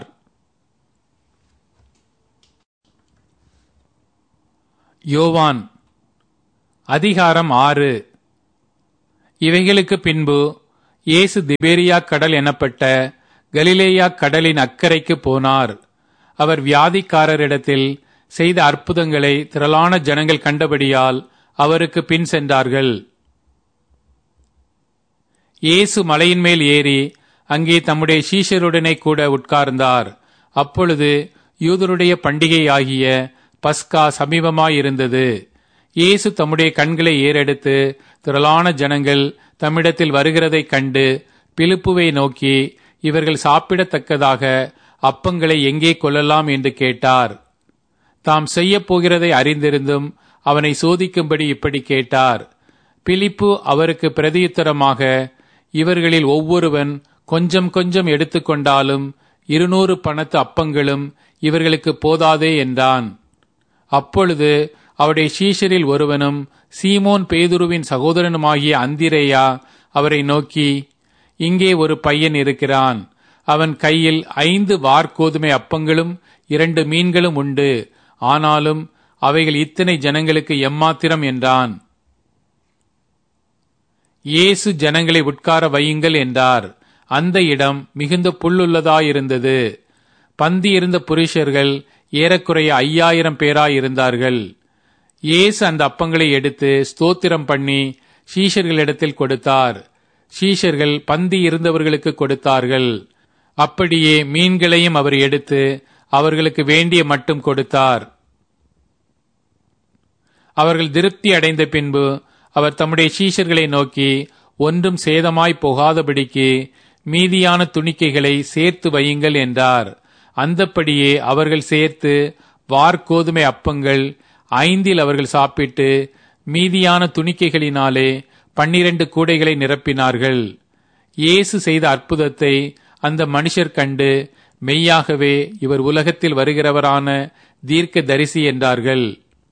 யோவான் அதிகாரம் 6. இவைகளுக்கு பின்பு இயேசு திபேரியா கடல் எனப்பட்ட கலிலேயா கடலின் அக்கரைக்கு போனார். அவர் வியாதிக்காரரிடத்தில் செய்த அற்புதங்களை திரளான ஜனங்கள் கண்டபடியால் அவருக்கு பின் சென்றார்கள். இயேசு மலையின் மேல் ஏறி அங்கே தம்முடைய சீஷருடனே கூட உட்கார்ந்தார். அப்பொழுது யூதருடைய பண்டிகையாகிய பஸ்கா சமீபமாயிருந்தது. இயேசு தம்முடைய கண்களை ஏறெடுத்து திரளான ஜனங்கள் தம்மிடத்தில் வருகிறதைக் கண்டு பிலிப்புவை நோக்கி, இவர்கள் சாப்பிடத்தக்கதாக அப்பங்களை எங்கே கொள்ளலாம் என்று கேட்டார். தாம் செய்யப் போகிறதை அறிந்திருந்தும் அவனை சோதிக்கும்படி இப்படி கேட்டார். பிலிப்பு அவருக்கு பிரதியுத்தரமாக, இவர்களில் ஒவ்வொருவன் கொஞ்சம் கொஞ்சம் எடுத்துக்கொண்டாலும் 200 பணத்து அப்பங்களும் இவர்களுக்கு போதாதே என்றான். அப்பொழுது அவருடைய சீஷரில் ஒருவனும் சீமோன் பேதுருவின் சகோதரனுமாகிய அந்திரேயா அவரை நோக்கி, இங்கே ஒரு பையன் இருக்கிறான். அவன் கையில் 5 வார்கோதுமை அப்பங்களும் 2 மீன்களும் உண்டு. ஆனாலும் அவைகள் இத்தனை ஜனங்களுக்கு எம்மாத்திரம் என்றான். இயேசு ஜனங்களை உட்கார வையுங்கள் என்றார். அந்த இடம் மிகுந்த புல்லுள்ளதாயிருந்தது. பந்தியிருந்த புருஷர்கள் ஏறக்குறைய 5000 பேராயிருந்தார்கள். இயேசு அந்த அப்பங்களை எடுத்து ஸ்தோத்திரம் பண்ணி சீஷர்களிடத்தில் கொடுத்தார். சீஷர்கள் பந்தி இருந்தவர்களுக்கு கொடுத்தார்கள். அப்படியே மீன்களையும் அவர் எடுத்து அவர்களுக்கு வேண்டிய மட்டும் கொடுத்தார். அவர்கள் திருப்தி அடைந்த பின்பு அவர் தம்முடைய சீஷர்களை நோக்கி, ஒன்றும் சேதமாய் போகாதபடிக்கு மீதியான துணிக்கைகளை சேர்த்து வையுங்கள் என்றார். அந்தப்படியே அவர்கள் சேர்த்து வார்கோதுமை அப்பங்கள் 5 அவர்கள் சாப்பிட்டு மீதியான துணிக்கைகளினாலே 12 கூடைகளை நிரப்பினார்கள். இயேசு செய்த அற்புதத்தை அந்த மனுஷர் கண்டு, மெய்யாகவே இவர் உலகத்தில் வருகிறவரான தீர்க்க தரிசி என்றார்கள்.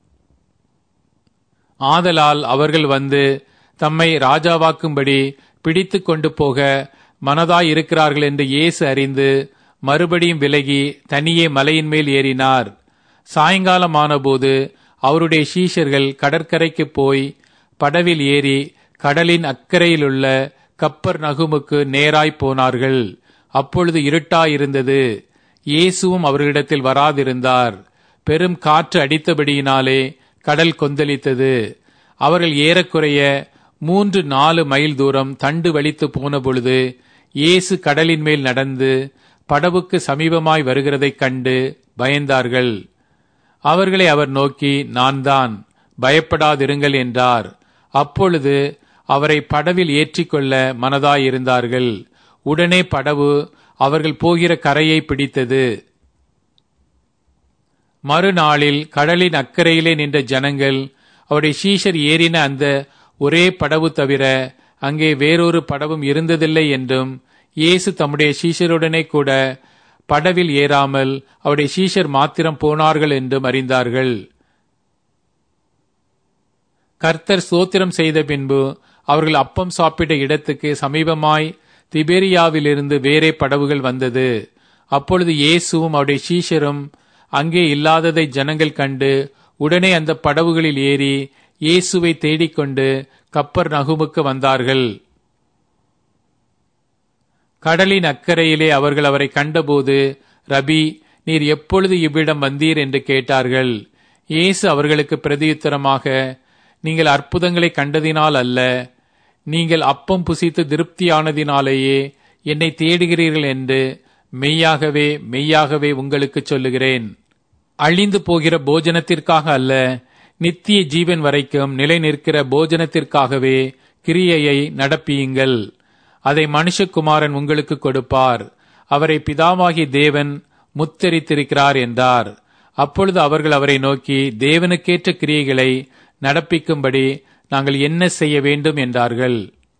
ஆதலால் அவர்கள் வந்து தம்மை ராஜாவாக்கும்படி பிடித்து கொண்டு போக மனதாயிருக்கிறார்கள் என்று இயேசு அறிந்து மறுபடியும் விலகி தனியே மலையின் மேல் ஏறினார். சாயங்காலமானபோது அவருடைய சீஷர்கள் கடற்கரைக்கு போய் படவில் ஏறி கடலின் அக்கறையிலுள்ள கப்பர் நகுமுக்கு நேராய் போனார்கள். அப்பொழுது இருட்டாயிருந்தது. இயேசுவும் அவர்களிடத்தில் வராதிருந்தார். பெரும் காற்று அடித்தபடியினாலே கடல் கொந்தளித்தது. அவர்கள் ஏறக்குறைய 3-4 மைல் தூரம் தண்டு வலித்து போன பொழுது இயேசு கடலின் மேல் நடந்து படவுக்கு சமீபமாய் வருகிறதைக் கண்டு பயந்தார்கள். அவர்களை அவர் நோக்கி, நான் தான், பயப்படாதிருங்கள் என்றார். அப்பொழுது அவரை படவில் ஏற்றிக்கொள்ள மனதாயிருந்தார்கள். உடனே படவு அவர்கள் போகிற கரையை பிடித்தது. மறுநாளில் கடலின் அக்கறையிலே நின்ற ஜனங்கள் அவருடைய சீஷர் ஏறின அந்த ஒரே படவு தவிர அங்கே வேறொரு படவும் இருந்ததில்லை என்றும், இயேசு தம்முடைய சீஷருடனே கூட படவில் ஏறாமல் அவருடைய சீஷர் மாத்திரம் போனார்கள் என்றும் அறிந்தார்கள். கர்த்தர் ஸ்தோத்திரம் செய்த பின்பு அவர்கள் அப்பம் சாப்பிட்ட இடத்துக்கு சமீபமாய் திபேரியாவிலிருந்து வேறே படவுகள் வந்தது. அப்பொழுது இயேசுவும் அவருடைய சீஷரும் அங்கே இல்லாததை ஜனங்கள் கண்டு உடனே அந்த படவுகளில் ஏறி இயேசுவை தேடிக்கொண்டு கப்பர் நகுமுக்கு வந்தார்கள். கடலின் அக்கறையிலே அவர்கள் அவரை கண்டபோது, ரபி, நீர் எப்பொழுது இவ்விடம் வந்தீர் என்று கேட்டார்கள். இயேசு அவர்களுக்கு பிரதியுத்தரமாக, நீங்கள் அற்புதங்களை கண்டதினால் அல்ல, நீங்கள் அப்பம் புசித்து திருப்தியானதினாலேயே என்னை தேடுகிறீர்கள் என்று மெய்யாகவே மெய்யாகவே உங்களுக்கு சொல்லுகிறேன். அழிந்து போகிற போஜனத்திற்காக அல்ல, நித்திய ஜீவன் வரைக்கும் நிலை நிற்கிற போஜனத்திற்காகவே கிரியையை நடப்பியுங்கள். அதை மனுஷகுமாரன் உங்களுக்கு கொடுப்பார். அவரை பிதாவாகிய தேவன் முத்தரித்திருக்கிறார் என்றார். அப்பொழுது அவர்கள் அவரை நோக்கி, தேவனுக்கேற்ற கிரியைகளை நடப்பிக்கும்படி நாங்கள் என்ன செய்ய வேண்டும் என்றார்கள்.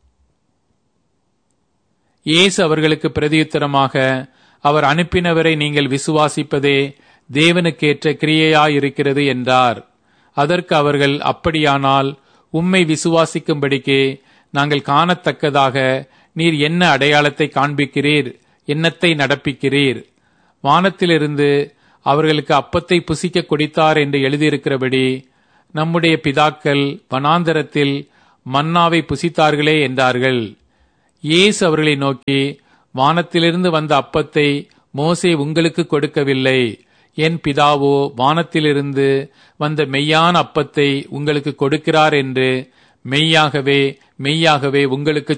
இயேசு அவர்களுக்கு பிரதியுத்தரமாக, அவர் அனுப்பினவரை நீங்கள் விசுவாசிப்பதே தேவனுக்கேற்ற கிரியையாயிருக்கிறது என்றார். அதற்கு அவர்கள், அப்படியானால் உம்மை விசுவாசிக்கும்படிக்கு நாங்கள் காணத்தக்கதாக நீர் என்ன அடையாளத்தை காண்பிக்கிறீர்? என்னத்தை நடப்பிக்கிறீர்? வானத்திலிருந்து அவர்களுக்கு அப்பத்தை புசிக்க கொடுத்தார் என்று எழுதியிருக்கிறபடி நம்முடைய பிதாக்கள் வனாந்தரத்தில் மன்னாவை புசித்தார்களே என்றார்கள். இயேசு அவர்களை நோக்கி, வானத்திலிருந்து வந்த அப்பத்தை மோசே உங்களுக்கு கொடுக்கவில்லை. என் பிதாவோ வானத்திலிருந்து வந்த மெய்யான அப்பத்தை உங்களுக்கு கொடுக்கிறார் என்று மெய்யாகவே மெய்யாகவே உங்களுக்கு